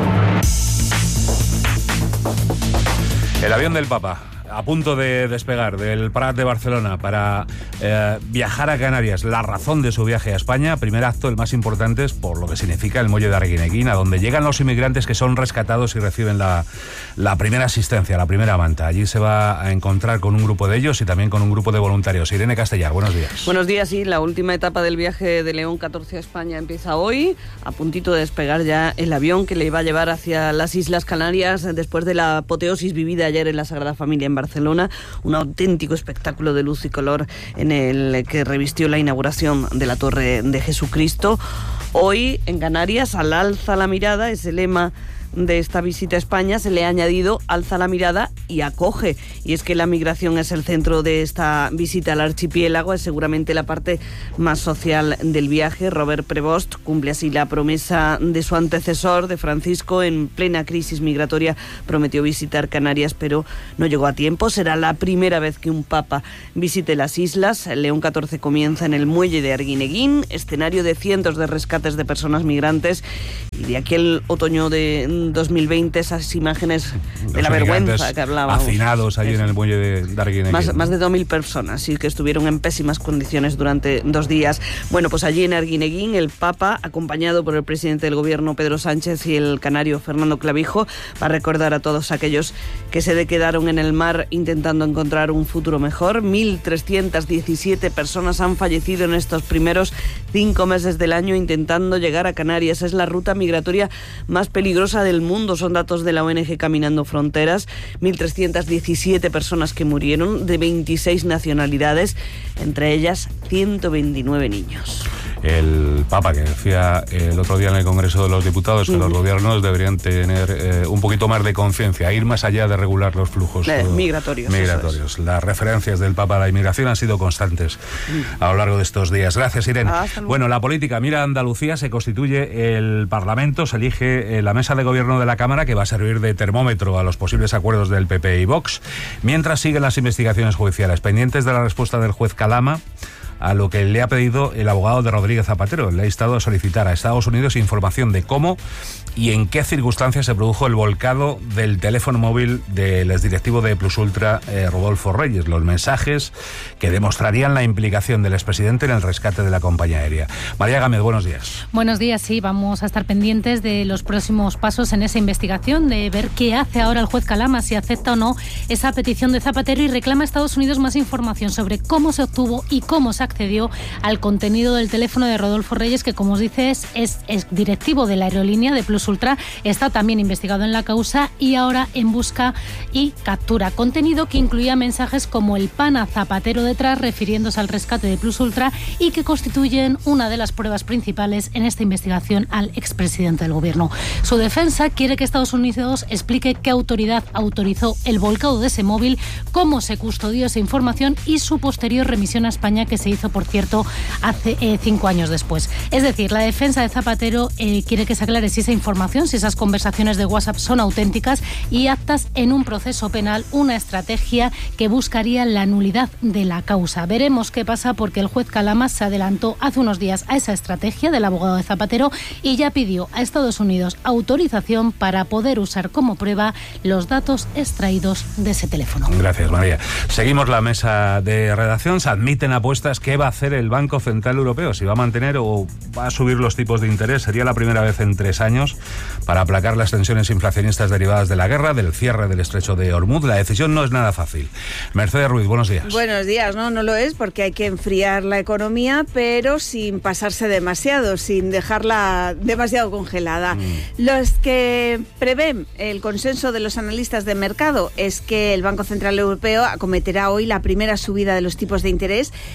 El avión del Papa, a punto de despegar del Prat de Barcelona para eh, viajar a Canarias. La razón de su viaje a España, primer acto, el más importante, es por lo que significa el muelle de Arguineguín, a donde llegan los inmigrantes que son rescatados y reciben la, la primera asistencia, la primera manta. Allí se va a encontrar con un grupo de ellos y también con un grupo de voluntarios. Irene Castellar, buenos días. Buenos días, sí. La última etapa del viaje de León catorce a España empieza hoy, a puntito de despegar ya el avión que le iba a llevar hacia las Islas Canarias después de la apoteosis vivida ayer en la Sagrada Familia en Barcelona, un auténtico espectáculo de luz y color en el que revistió la inauguración de la Torre de Jesucristo. Hoy en Canarias, al alza la mirada, es el lema de esta visita a España, se le ha añadido alza la mirada y acoge. Y es que la migración es el centro de esta visita al archipiélago, es seguramente la parte más social del viaje. Robert Prevost cumple así la promesa de su antecesor, de Francisco. En plena crisis migratoria prometió visitar Canarias, pero no llegó a tiempo. Será la primera vez que un papa visite las islas. León catorce comienza en el muelle de Arguineguín, escenario de cientos de rescates de personas migrantes, y de aquí el otoño de dos mil veinte, esas imágenes de Los la vergüenza que hablábamos. Hacinados allí en el muelle de, de Arguineguín. Más, más de dos mil personas, sí, que estuvieron en pésimas condiciones durante dos días. Bueno, pues allí en Arguineguín, el Papa, acompañado por el presidente del Gobierno, Pedro Sánchez, y el canario Fernando Clavijo, va a recordar a todos aquellos que se quedaron en el mar intentando encontrar un futuro mejor. mil trescientas diecisiete personas han fallecido en estos primeros cinco meses del año intentando llegar a Canarias. Es la ruta migratoria más peligrosa del mundo, son datos de la O N G Caminando Fronteras. mil trescientas diecisiete personas que murieron, de veintiséis nacionalidades, entre ellas ciento veintinueve niños. El Papa, que decía el otro día en el Congreso de los Diputados que uh-huh. los gobiernos deberían tener eh, un poquito más de conciencia, ir más allá de regular los flujos eh, migratorios. migratorios. Es. Las referencias del Papa a la inmigración han sido constantes uh-huh. a lo largo de estos días. Gracias, Irene. Ah, bueno, la política. Mira, Andalucía, se constituye el Parlamento, se elige eh, la mesa de gobierno de la Cámara, que va a servir de termómetro a los posibles acuerdos del P P y Vox, mientras siguen las investigaciones judiciales, pendientes de la respuesta del juez Calama a lo que le ha pedido el abogado de Rodríguez Zapatero. Le ha instado a solicitar a Estados Unidos información de cómo y en qué circunstancias se produjo el volcado del teléfono móvil del exdirectivo de Plus Ultra, eh, Rodolfo Reyes, los mensajes que demostrarían la implicación del expresidente en el rescate de la compañía aérea. María Gámez, buenos días. Buenos días, sí, vamos a estar pendientes de los próximos pasos en esa investigación, de ver qué hace ahora el juez Calama, si acepta o no esa petición de Zapatero y reclama a Estados Unidos más información sobre cómo se obtuvo y cómo se accedió al contenido del teléfono de Rodolfo Reyes, que, como os dices, es, es directivo de la aerolínea de Plus Ultra, está también investigado en la causa y ahora en busca y captura. Contenido que incluía mensajes como el pana Zapatero detrás, refiriéndose al rescate de Plus Ultra, y que constituyen una de las pruebas principales en esta investigación al expresidente del Gobierno. Su defensa quiere que Estados Unidos explique qué autoridad autorizó el volcado de ese móvil, cómo se custodió esa información y su posterior remisión a España, que se hizo, por cierto, hace eh, cinco años después. Es decir, la defensa de Zapatero eh, quiere que se aclare si esa información, si esas conversaciones de WhatsApp son auténticas y aptas en un proceso penal, una estrategia que buscaría la nulidad de la causa. Veremos qué pasa, porque el juez Calama se adelantó hace unos días a esa estrategia del abogado de Zapatero y ya pidió a Estados Unidos autorización para poder usar como prueba los datos extraídos de ese teléfono. Gracias, María. Seguimos la mesa de redacción. Se admiten apuestas. ¿Qué va a hacer el Banco Central Europeo? ¿Si va a mantener o va a subir los tipos de interés? Sería la primera vez en tres años para aplacar las tensiones inflacionistas derivadas de la guerra, del cierre del estrecho de Hormuz. La decisión no es nada fácil. Mercedes Ruiz, buenos días. Buenos días, no, no lo es, porque hay que enfriar la economía, pero sin pasarse demasiado, sin dejarla demasiado congelada. Mm. Los que prevén el consenso de los analistas de mercado es que el Banco Central Europeo acometerá hoy la primera subida de los tipos de interés en casi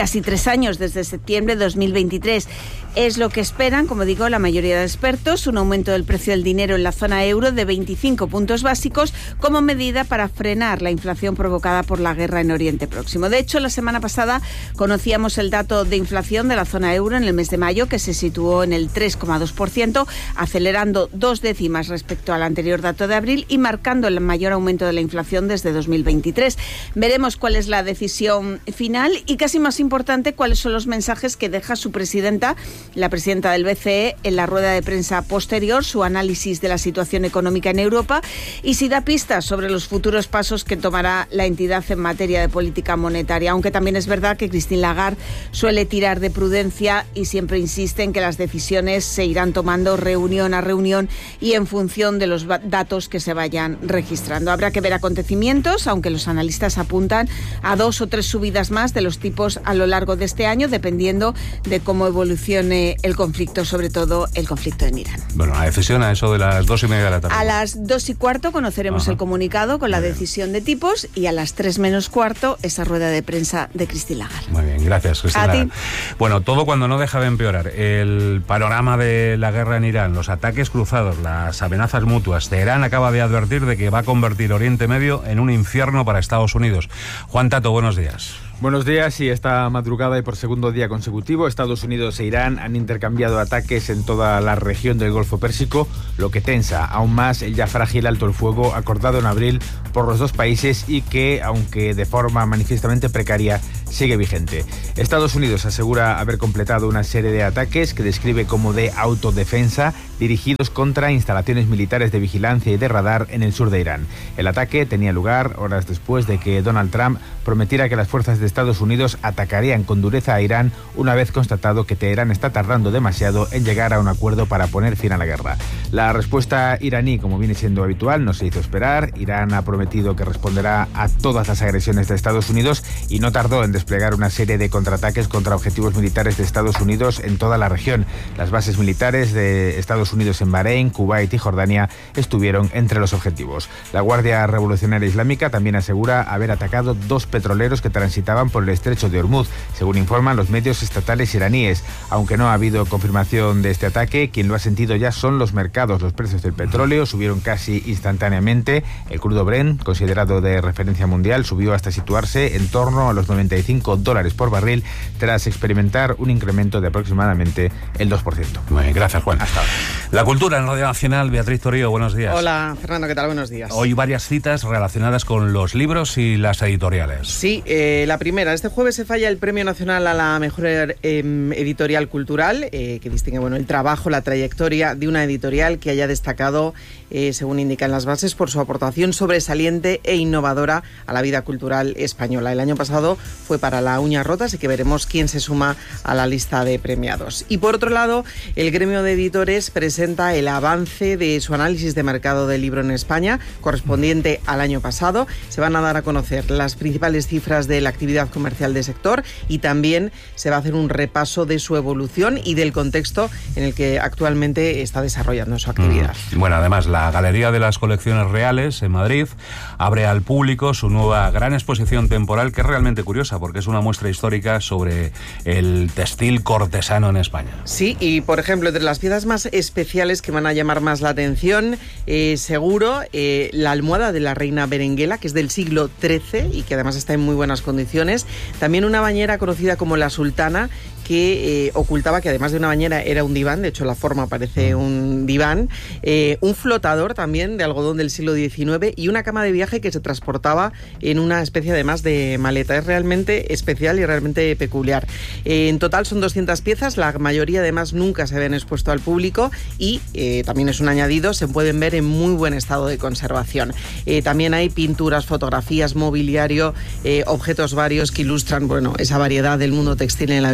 casi tres años desde septiembre de dos mil veintitrés. Es lo que esperan, como digo, la mayoría de expertos, un aumento del precio del dinero en la zona euro de veinticinco puntos básicos como medida para frenar la inflación provocada por la guerra en Oriente Próximo. De hecho, la semana pasada conocíamos el dato de inflación de la zona euro en el mes de mayo, que se situó en el tres coma dos por ciento, acelerando dos décimas respecto al anterior dato de abril y marcando el mayor aumento de la inflación desde dos mil veintitrés. Veremos cuál es la decisión final y, casi más importante, cuáles son los mensajes que deja su presidenta, la presidenta del B C E, en la rueda de prensa posterior, su análisis de la situación económica en Europa y si da pistas sobre los futuros pasos que tomará la entidad en materia de política monetaria. Aunque también es verdad que Christine Lagarde suele tirar de prudencia y siempre insiste en que las decisiones se irán tomando reunión a reunión y en función de los datos que se vayan registrando. Habrá que ver acontecimientos, aunque los analistas apuntan a dos o tres subidas más de los tipos a lo largo de este año, dependiendo de cómo evolucione el conflicto, sobre todo el conflicto en Irán. Bueno, la decisión a eso de las dos y media de la tarde. A las dos y cuarto conoceremos Ajá. el comunicado con la decisión de tipos y a las tres menos cuarto esa rueda de prensa de Christine Lagarde. Muy bien, gracias, Christine A Lagarde. ti. Bueno, todo cuando no deja de empeorar. El panorama de la guerra en Irán, los ataques cruzados, las amenazas mutuas. Teherán acaba de advertir de que va a convertir Oriente Medio en un infierno para Estados Unidos. Juan Tato, buenos días. Buenos días. Y esta madrugada y por segundo día consecutivo, Estados Unidos e Irán han intercambiado ataques en toda la región del Golfo Pérsico, lo que tensa aún más el ya frágil alto el fuego acordado en abril por los dos países y que, aunque de forma manifiestamente precaria, sigue vigente. Estados Unidos asegura haber completado una serie de ataques que describe como de autodefensa, dirigidos contra instalaciones militares de vigilancia y de radar en el sur de Irán. El ataque tenía lugar horas después de que Donald Trump prometiera que las fuerzas de Estados Unidos atacarían con dureza a Irán una vez constatado que Teherán está tardando demasiado en llegar a un acuerdo para poner fin a la guerra. La respuesta iraní, como viene siendo habitual, no se hizo esperar. Irán ha prometido que responderá a todas las agresiones de Estados Unidos y no tardó en desplegar una serie de contraataques contra objetivos militares de Estados Unidos en toda la región. Las bases militares de Estados Unidos en Bahrein, Kuwait y Jordania estuvieron entre los objetivos. La Guardia Revolucionaria Islámica también asegura haber atacado dos petroleros que transitaban por el estrecho de Hormuz, según informan los medios estatales iraníes. Aunque no ha habido confirmación de este ataque, quien lo ha sentido ya son los mercados. Los precios del petróleo subieron casi instantáneamente. El crudo Brent, considerado de referencia mundial, subió hasta situarse en torno a los noventa y cinco dólares por barril, tras experimentar un incremento de aproximadamente el dos por ciento. Muy bien, gracias, Juan. Hasta ahora. La cultura en Radio Nacional, Beatriz Torío, buenos días. Hola, Fernando, ¿qué tal? Buenos días. Hoy varias citas relacionadas con los libros y las editoriales. Sí, eh, la primera. Este jueves se falla el Premio Nacional a la Mejor eh, Editorial Cultural, eh, que distingue bueno, el trabajo, la trayectoria de una editorial que haya destacado, eh, según indican las bases, por su aportación sobresaliente e innovadora a la vida cultural española. El año pasado fue para La Uña Rota, así que veremos quién se suma a la lista de premiados. Y por otro lado, el gremio de editores presenta el avance de su análisis de mercado del libro en España, correspondiente al año pasado. Se van a dar a conocer las principales cifras de la actividad comercial del sector y también se va a hacer un repaso de su evolución y del contexto en el que actualmente está desarrollando su actividad. Mm. Bueno, además, la Galería de las Colecciones Reales en Madrid abre al público su nueva gran exposición temporal, que es realmente curiosa porque es una muestra histórica sobre el textil cortesano en España. Sí, y por ejemplo, entre las piezas más especiales que van a llamar más la atención, eh, seguro, eh, la almohada de la reina Berenguela, que es del siglo trece y que además está en muy buenas condiciones. También una bañera conocida como la Sultana, que eh, ocultaba que además de una bañera era un diván, de hecho la forma parece un diván, eh, un flotador también de algodón del siglo diecinueve y una cama de viaje que se transportaba en una especie además de maleta. Es realmente especial y realmente peculiar. Eh, en total son doscientas piezas, la mayoría además nunca se habían expuesto al público y eh, también es un añadido, se pueden ver en muy buen estado de conservación. Eh, también hay pinturas, fotografías, mobiliario, eh, objetos varios que ilustran bueno, esa variedad del mundo textil en la vida cotidiana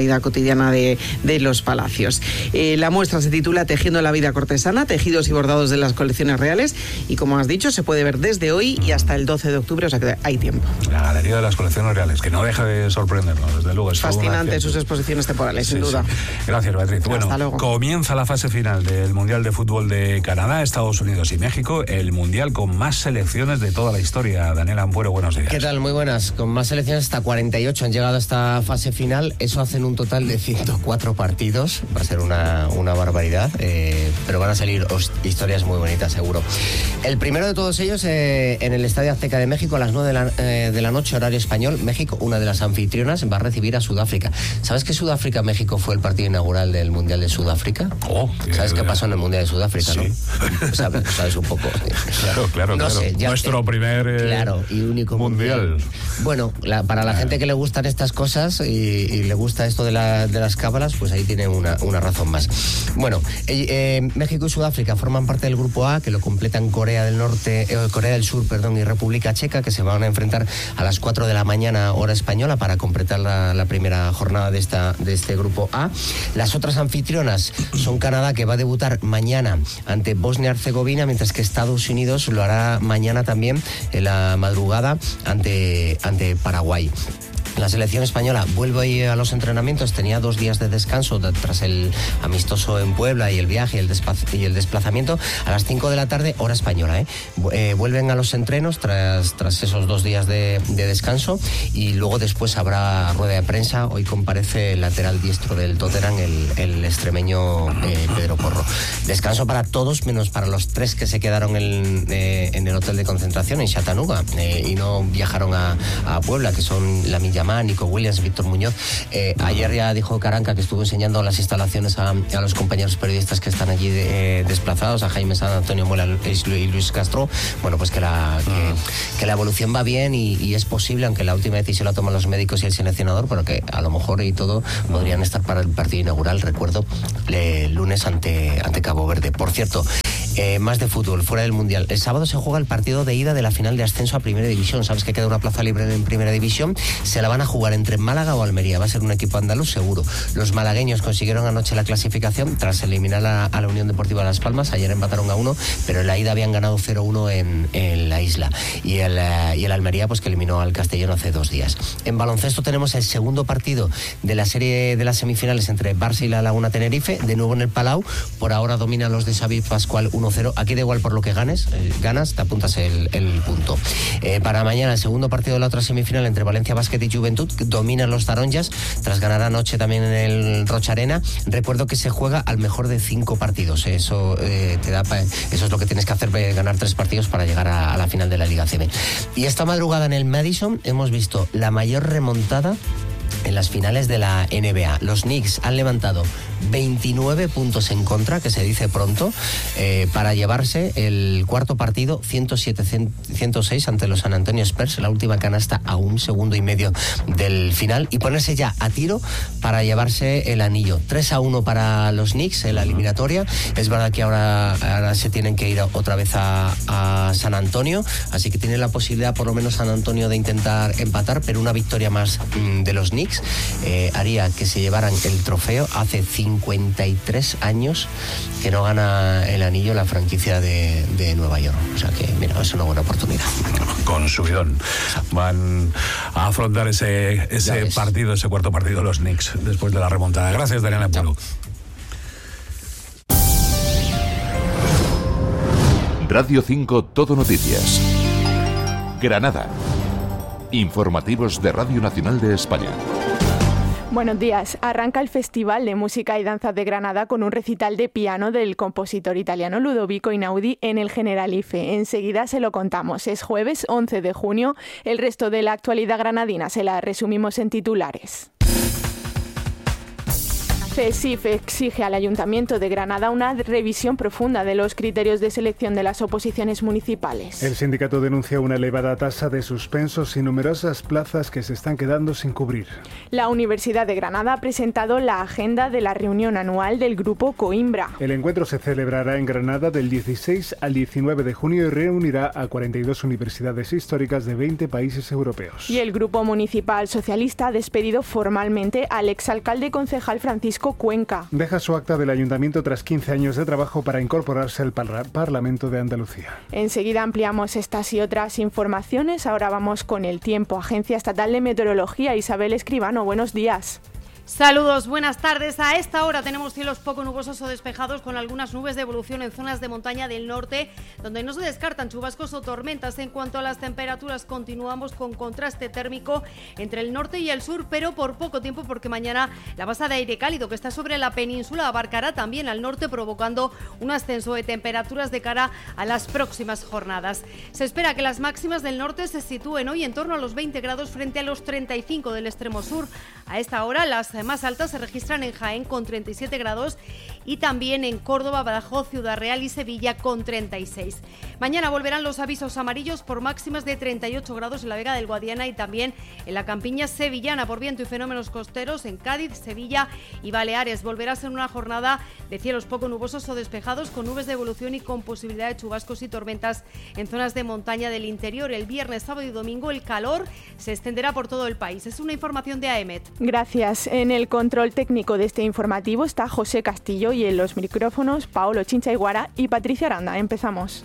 cotidiana de, de los palacios. Eh, la muestra se titula Tejiendo la vida cortesana, tejidos y bordados de las colecciones reales, y como has dicho, se puede ver desde hoy y hasta el doce de octubre, o sea que hay tiempo. La Galería de las Colecciones Reales, que no deja de sorprendernos, desde luego. Es fascinante sus exposiciones temporales, sí, sin duda. Sí. Gracias, Beatriz. Bueno, hasta luego. Comienza la fase final del Mundial de Fútbol de Canadá, Estados Unidos y México, el Mundial con más selecciones de toda la historia. Daniel Ampuero, buenos días. ¿Qué tal? Muy buenas. Con más selecciones, hasta cuarenta y ocho han llegado a esta fase final. Eso hacen un total de ciento cuatro partidos. Va a ser una, una barbaridad, eh, pero van a salir historias muy bonitas, seguro. El primero de todos ellos, eh, en el Estadio Azteca de México, a las nueve de la, eh, de la noche, horario español. México, una de las anfitrionas, va a recibir a Sudáfrica. ¿Sabes que Sudáfrica-México fue el partido inaugural del Mundial de Sudáfrica? Oh, ¿Sabes qué pasó en el Mundial de Sudáfrica, sí. no? ¿Sabes, sabes un poco? Claro, claro, no claro. Sé, ya Nuestro te... primer eh, claro, y único mundial. mundial. Bueno, la, para la gente que le gustan estas cosas y, y le gusta esto de, la, de las cábalas, pues ahí tiene una, una razón más. Bueno, eh, eh, México y Sudáfrica forman parte del Grupo A, que lo completan Corea del Norte, eh, Corea del Sur, perdón, y República Checa, que se van a enfrentar a las cuatro de la mañana hora española para completar la, la primera jornada de, esta, de este Grupo A. Las otras anfitrionas son Canadá, que va a debutar mañana ante Bosnia-Herzegovina, mientras que Estados Unidos lo hará mañana también en la madrugada ante, ante Paraguay. La selección española vuelve a los entrenamientos, tenía dos días de descanso tras el amistoso en Puebla y el viaje y el, y el desplazamiento. A las cinco de la tarde, hora española, ¿eh? Eh, vuelven a los entrenos tras, tras esos dos días de, de descanso, y luego después habrá rueda de prensa. Hoy comparece el lateral diestro del Tottenham, el, el extremeño eh, Pedro Porro. Descanso para todos, menos para los tres que se quedaron en, eh, en el hotel de concentración en Chattanooga eh, y no viajaron a, a Puebla, que son la Milla Nico Williams, Víctor Muñoz. Eh, ayer ya dijo Caranca, que estuvo enseñando las instalaciones a, a los compañeros periodistas que están allí de, eh, desplazados, a Jaime Sanz, Antonio Muela y Luis Castro, bueno, pues que la, que, que la evolución va bien y, y es posible, aunque la última decisión la toman los médicos y el seleccionador, pero que a lo mejor y todo podrían estar para el partido inaugural, recuerdo, el lunes ante, ante Cabo Verde. Por cierto, Eh, más de fútbol, fuera del Mundial. El sábado se juega el partido de ida de la final de ascenso a Primera División. Sabes que queda una plaza libre en Primera División. Se la van a jugar entre Málaga o Almería. Va a ser un equipo andaluz seguro. Los malagueños consiguieron anoche la clasificación tras eliminar a, a la Unión Deportiva Las Palmas. Ayer empataron a uno, pero en la ida habían ganado cero uno en, en la isla. Y el, uh, y el Almería, pues que eliminó al Castellón hace dos días. En baloncesto tenemos el segundo partido de la serie de las semifinales entre Barça y la Laguna Tenerife. De nuevo en el Palau. Por ahora dominan los de Xavi Pascual uno cero. Aquí da igual por lo que ganes, eh, ganas, te apuntas el, el punto. Eh, para mañana, el segundo partido de la otra semifinal entre Valencia Basket y Juventud, que dominan los taronjas, tras ganar anoche también en el Rocha Arena. Recuerdo que se juega al mejor de cinco partidos. Eso eh, te da pa, eso es lo que tienes que hacer, ganar tres partidos para llegar a, a la final de la Liga C B. Y esta madrugada en el Madison hemos visto la mayor remontada en las finales de la N B A. Los Knicks han levantado veintinueve puntos en contra, que se dice pronto, eh, para llevarse el cuarto partido ciento siete a ciento seis ante los San Antonio Spurs, la última canasta a un segundo y medio del final, y ponerse ya a tiro para llevarse el anillo. tres a uno para los Knicks en la eliminatoria. Es verdad que ahora, ahora se tienen que ir otra vez a, a San Antonio, así que tiene la posibilidad por lo menos San Antonio de intentar empatar, pero una victoria más mmm, de los Knicks eh, haría que se llevaran el trofeo. Hace cincuenta y tres años que no gana el anillo la franquicia de, de Nueva York. O sea que, mira, es una buena oportunidad. Con subidón. Van a afrontar ese, ese partido, ese cuarto partido, los Knicks, después de la remontada. Gracias, Daniela Pulu. Radio cinco Todo Noticias. Granada. Informativos de Radio Nacional de España. Buenos días. Arranca el Festival de Música y Danza de Granada con un recital de piano del compositor italiano Ludovico Einaudi en el Generalife. Enseguida se lo contamos. Es jueves once de junio. El resto de la actualidad granadina se la resumimos en titulares. CESIF exige al Ayuntamiento de Granada una revisión profunda de los criterios de selección de las oposiciones municipales. El sindicato denuncia una elevada tasa de suspensos y numerosas plazas que se están quedando sin cubrir. La Universidad de Granada ha presentado la agenda de la reunión anual del Grupo Coimbra. El encuentro se celebrará en Granada del dieciséis al diecinueve de junio y reunirá a cuarenta y dos universidades históricas de veinte países europeos. Y el Grupo Municipal Socialista ha despedido formalmente al exalcalde concejal Francisco Cuenca. Deja su acta del ayuntamiento tras quince años de trabajo para incorporarse al par- Parlamento de Andalucía. Enseguida ampliamos estas y otras informaciones. Ahora vamos con el tiempo. Agencia Estatal de Meteorología, Isabel Escribano, buenos días. Saludos, buenas tardes. A esta hora tenemos cielos poco nubosos o despejados con algunas nubes de evolución en zonas de montaña del norte, donde no se descartan chubascos o tormentas. En cuanto a las temperaturas, continuamos con contraste térmico entre el norte y el sur, pero por poco tiempo, porque mañana la masa de aire cálido que está sobre la península abarcará también al norte, provocando un ascenso de temperaturas de cara a las próximas jornadas. Se espera que las máximas del norte se sitúen hoy en torno a los veinte grados frente a los treinta y cinco del extremo sur. A esta hora las más altas se registran en Jaén con treinta y siete grados y también en Córdoba, Badajoz, Ciudad Real y Sevilla con treinta y seis. Mañana volverán los avisos amarillos por máximas de treinta y ocho grados en la Vega del Guadiana y también en la campiña sevillana por viento y fenómenos costeros en Cádiz, Sevilla y Baleares. Volverá a ser una jornada de cielos poco nubosos o despejados con nubes de evolución y con posibilidad de chubascos y tormentas en zonas de montaña del interior. El viernes, sábado y domingo el calor se extenderá por todo el país. Es una información de A E M E T. Gracias. En el control técnico de este informativo está José Castillo y en los micrófonos Paolo Chincha Iguara y Patricia Aranda. Empezamos.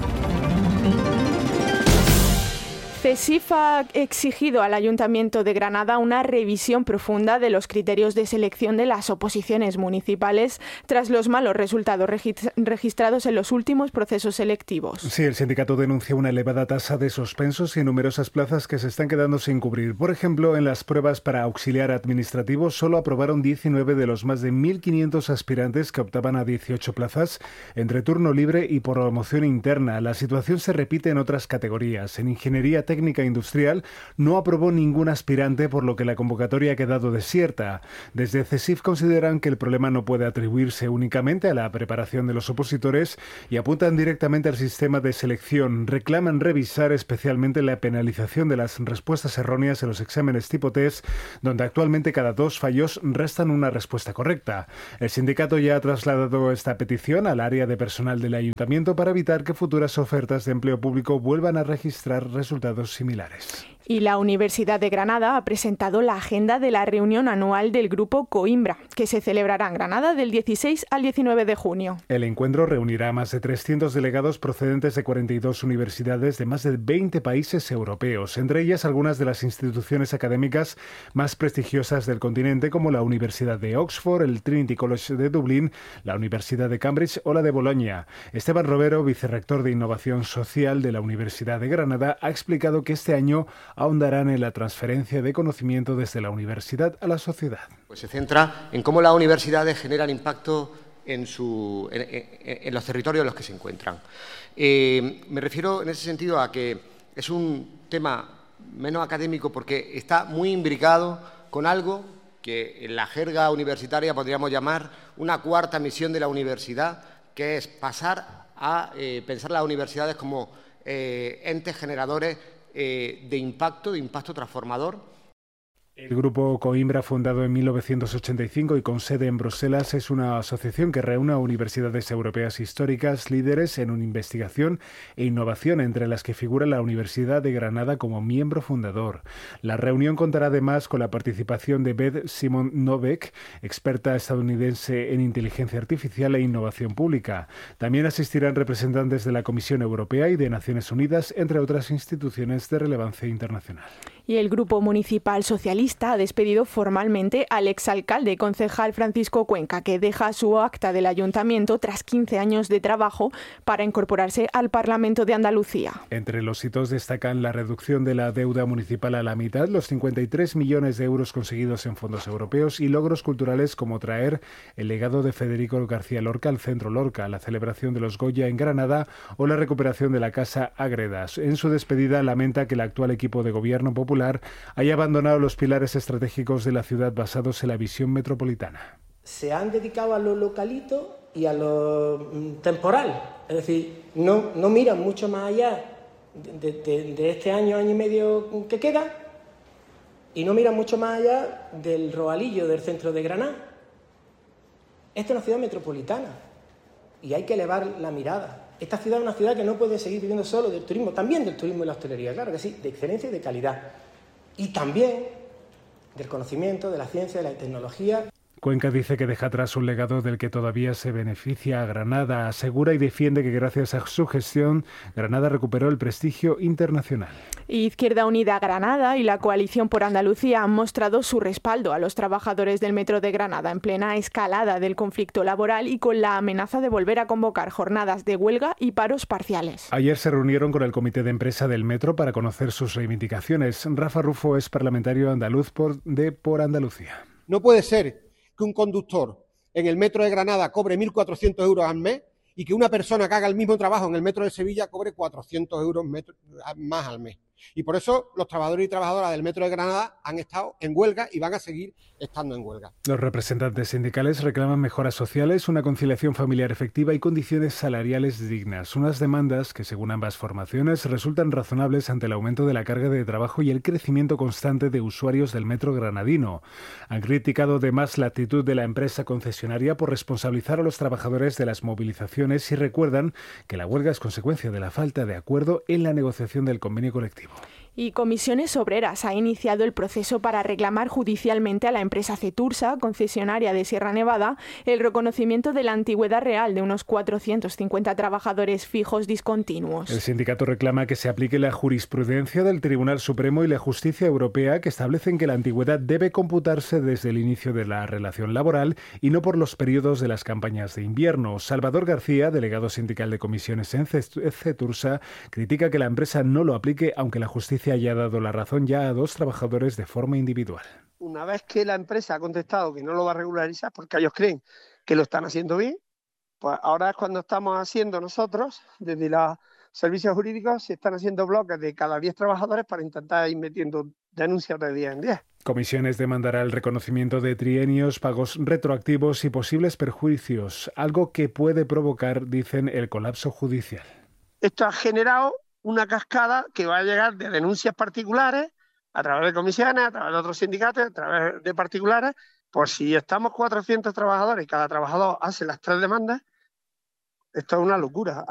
CESIF ha exigido al Ayuntamiento de Granada una revisión profunda de los criterios de selección de las oposiciones municipales tras los malos resultados registrados en los últimos procesos selectivos. Sí, el sindicato denuncia una elevada tasa de suspensos y numerosas plazas que se están quedando sin cubrir. Por ejemplo, en las pruebas para auxiliar administrativo solo aprobaron diecinueve de los más de mil quinientos aspirantes que optaban a dieciocho plazas entre turno libre y por promoción interna. La situación se repite en otras categorías. En ingeniería técnica Técnica Industrial no aprobó ningún aspirante, por lo que la convocatoria ha quedado desierta. Desde CESIF consideran que el problema no puede atribuirse únicamente a la preparación de los opositores y apuntan directamente al sistema de selección. Reclaman revisar especialmente la penalización de las respuestas erróneas en los exámenes tipo test, donde actualmente cada dos fallos restan una respuesta correcta. El sindicato ya ha trasladado esta petición al área de personal del ayuntamiento para evitar que futuras ofertas de empleo público vuelvan a registrar resultados similares. Y la Universidad de Granada ha presentado la agenda de la reunión anual del Grupo Coimbra, que se celebrará en Granada del dieciséis al diecinueve de junio. El encuentro reunirá a más de trescientos delegados procedentes de cuarenta y dos universidades de más de veinte países europeos, entre ellas algunas de las instituciones académicas más prestigiosas del continente, como la Universidad de Oxford, el Trinity College de Dublín, la Universidad de Cambridge o la de Bolonia. Esteban Robero, vicerrector de Innovación Social de la Universidad de Granada, ha explicado que este año ahondarán en la transferencia de conocimiento desde la universidad a la sociedad. Pues se centra en cómo las universidades generan impacto en, su, en, en, en los territorios en los que se encuentran. Eh, me refiero en ese sentido a que es un tema menos académico porque está muy imbricado con algo que en la jerga universitaria podríamos llamar una cuarta misión de la universidad, que es pasar a eh, pensar las universidades como eh, entes generadores Eh, de impacto, de impacto transformador. El Grupo Coimbra, fundado en mil novecientos ochenta y cinco y con sede en Bruselas, es una asociación que reúne a universidades europeas históricas, líderes en investigación e innovación, entre las que figura la Universidad de Granada como miembro fundador. La reunión contará además con la participación de Beth Simon Novak, experta estadounidense en inteligencia artificial e innovación pública. También asistirán representantes de la Comisión Europea y de Naciones Unidas, entre otras instituciones de relevancia internacional. Y el Grupo Municipal Socialista ha despedido formalmente al exalcalde y concejal Francisco Cuenca, que deja su acta del ayuntamiento tras quince años de trabajo para incorporarse al Parlamento de Andalucía. Entre los hitos destacan la reducción de la deuda municipal a la mitad, los cincuenta y tres millones de euros conseguidos en fondos europeos y logros culturales como traer el legado de Federico García Lorca al Centro Lorca, la celebración de los Goya en Granada o la recuperación de la Casa Ágredas. En su despedida lamenta que el actual equipo de gobierno popular haya abandonado los pilares estratégicos de la ciudad basados en la visión metropolitana. se han dedicado a lo localito y a lo temporal. Es decir, no, no miran mucho más allá de, de, de este año, año y medio que queda, y no miran mucho más allá del Roalillo, del centro de Granada. Esta es una ciudad metropolitana y hay que elevar la mirada. Esta ciudad es una ciudad que no puede seguir viviendo solo del turismo, también del turismo y la hostelería, claro que sí, de excelencia y de calidad. Y también del conocimiento, de la ciencia, de la tecnología. Cuenca dice que deja atrás un legado del que todavía se beneficia a Granada. Asegura y defiende que gracias a su gestión, Granada recuperó el prestigio internacional. Izquierda Unida Granada y la Coalición por Andalucía han mostrado su respaldo a los trabajadores del Metro de Granada en plena escalada del conflicto laboral y con la amenaza de volver a convocar jornadas de huelga y paros parciales. Ayer se reunieron con el Comité de Empresa del Metro para conocer sus reivindicaciones. Rafa Rufo es parlamentario andaluz por, de Por Andalucía. No puede ser que un conductor en el Metro de Granada cobre mil cuatrocientos euros al mes y que una persona que haga el mismo trabajo en el Metro de Sevilla cobre cuatrocientos euros más al mes. Y por eso los trabajadores y trabajadoras del Metro de Granada han estado en huelga y van a seguir estando en huelga. Los representantes sindicales reclaman mejoras sociales, una conciliación familiar efectiva y condiciones salariales dignas. Unas demandas que, según ambas formaciones, resultan razonables ante el aumento de la carga de trabajo y el crecimiento constante de usuarios del metro granadino. Han criticado además la actitud de la empresa concesionaria por responsabilizar a los trabajadores de las movilizaciones y recuerdan que la huelga es consecuencia de la falta de acuerdo en la negociación del convenio colectivo. Y Comisiones Obreras ha iniciado el proceso para reclamar judicialmente a la empresa Cetursa, concesionaria de Sierra Nevada, el reconocimiento de la antigüedad real de unos cuatrocientos cincuenta trabajadores fijos discontinuos. El sindicato reclama que se aplique la jurisprudencia del Tribunal Supremo y la Justicia Europea, que establecen que la antigüedad debe computarse desde el inicio de la relación laboral y no por los periodos de las campañas de invierno. Salvador García, delegado sindical de comisiones en Cetursa, critica que la empresa no lo aplique, aunque la justicia haya dado la razón ya a dos trabajadores de forma individual. Una vez que la empresa ha contestado que no lo va a regularizar porque ellos creen que lo están haciendo bien, pues ahora es cuando estamos haciendo nosotros, desde los servicios jurídicos, se están haciendo bloques de cada diez trabajadores para intentar ir metiendo denuncias de diez en diez. Comisiones demandará el reconocimiento de trienios, pagos retroactivos y posibles perjuicios, algo que puede provocar, dicen, el colapso judicial. Esto ha generado una cascada que va a llegar de denuncias particulares a través de comisiones, a través de otros sindicatos, a través de particulares. Pues si estamos cuatrocientos trabajadores y cada trabajador hace las tres demandas, esto es una locura.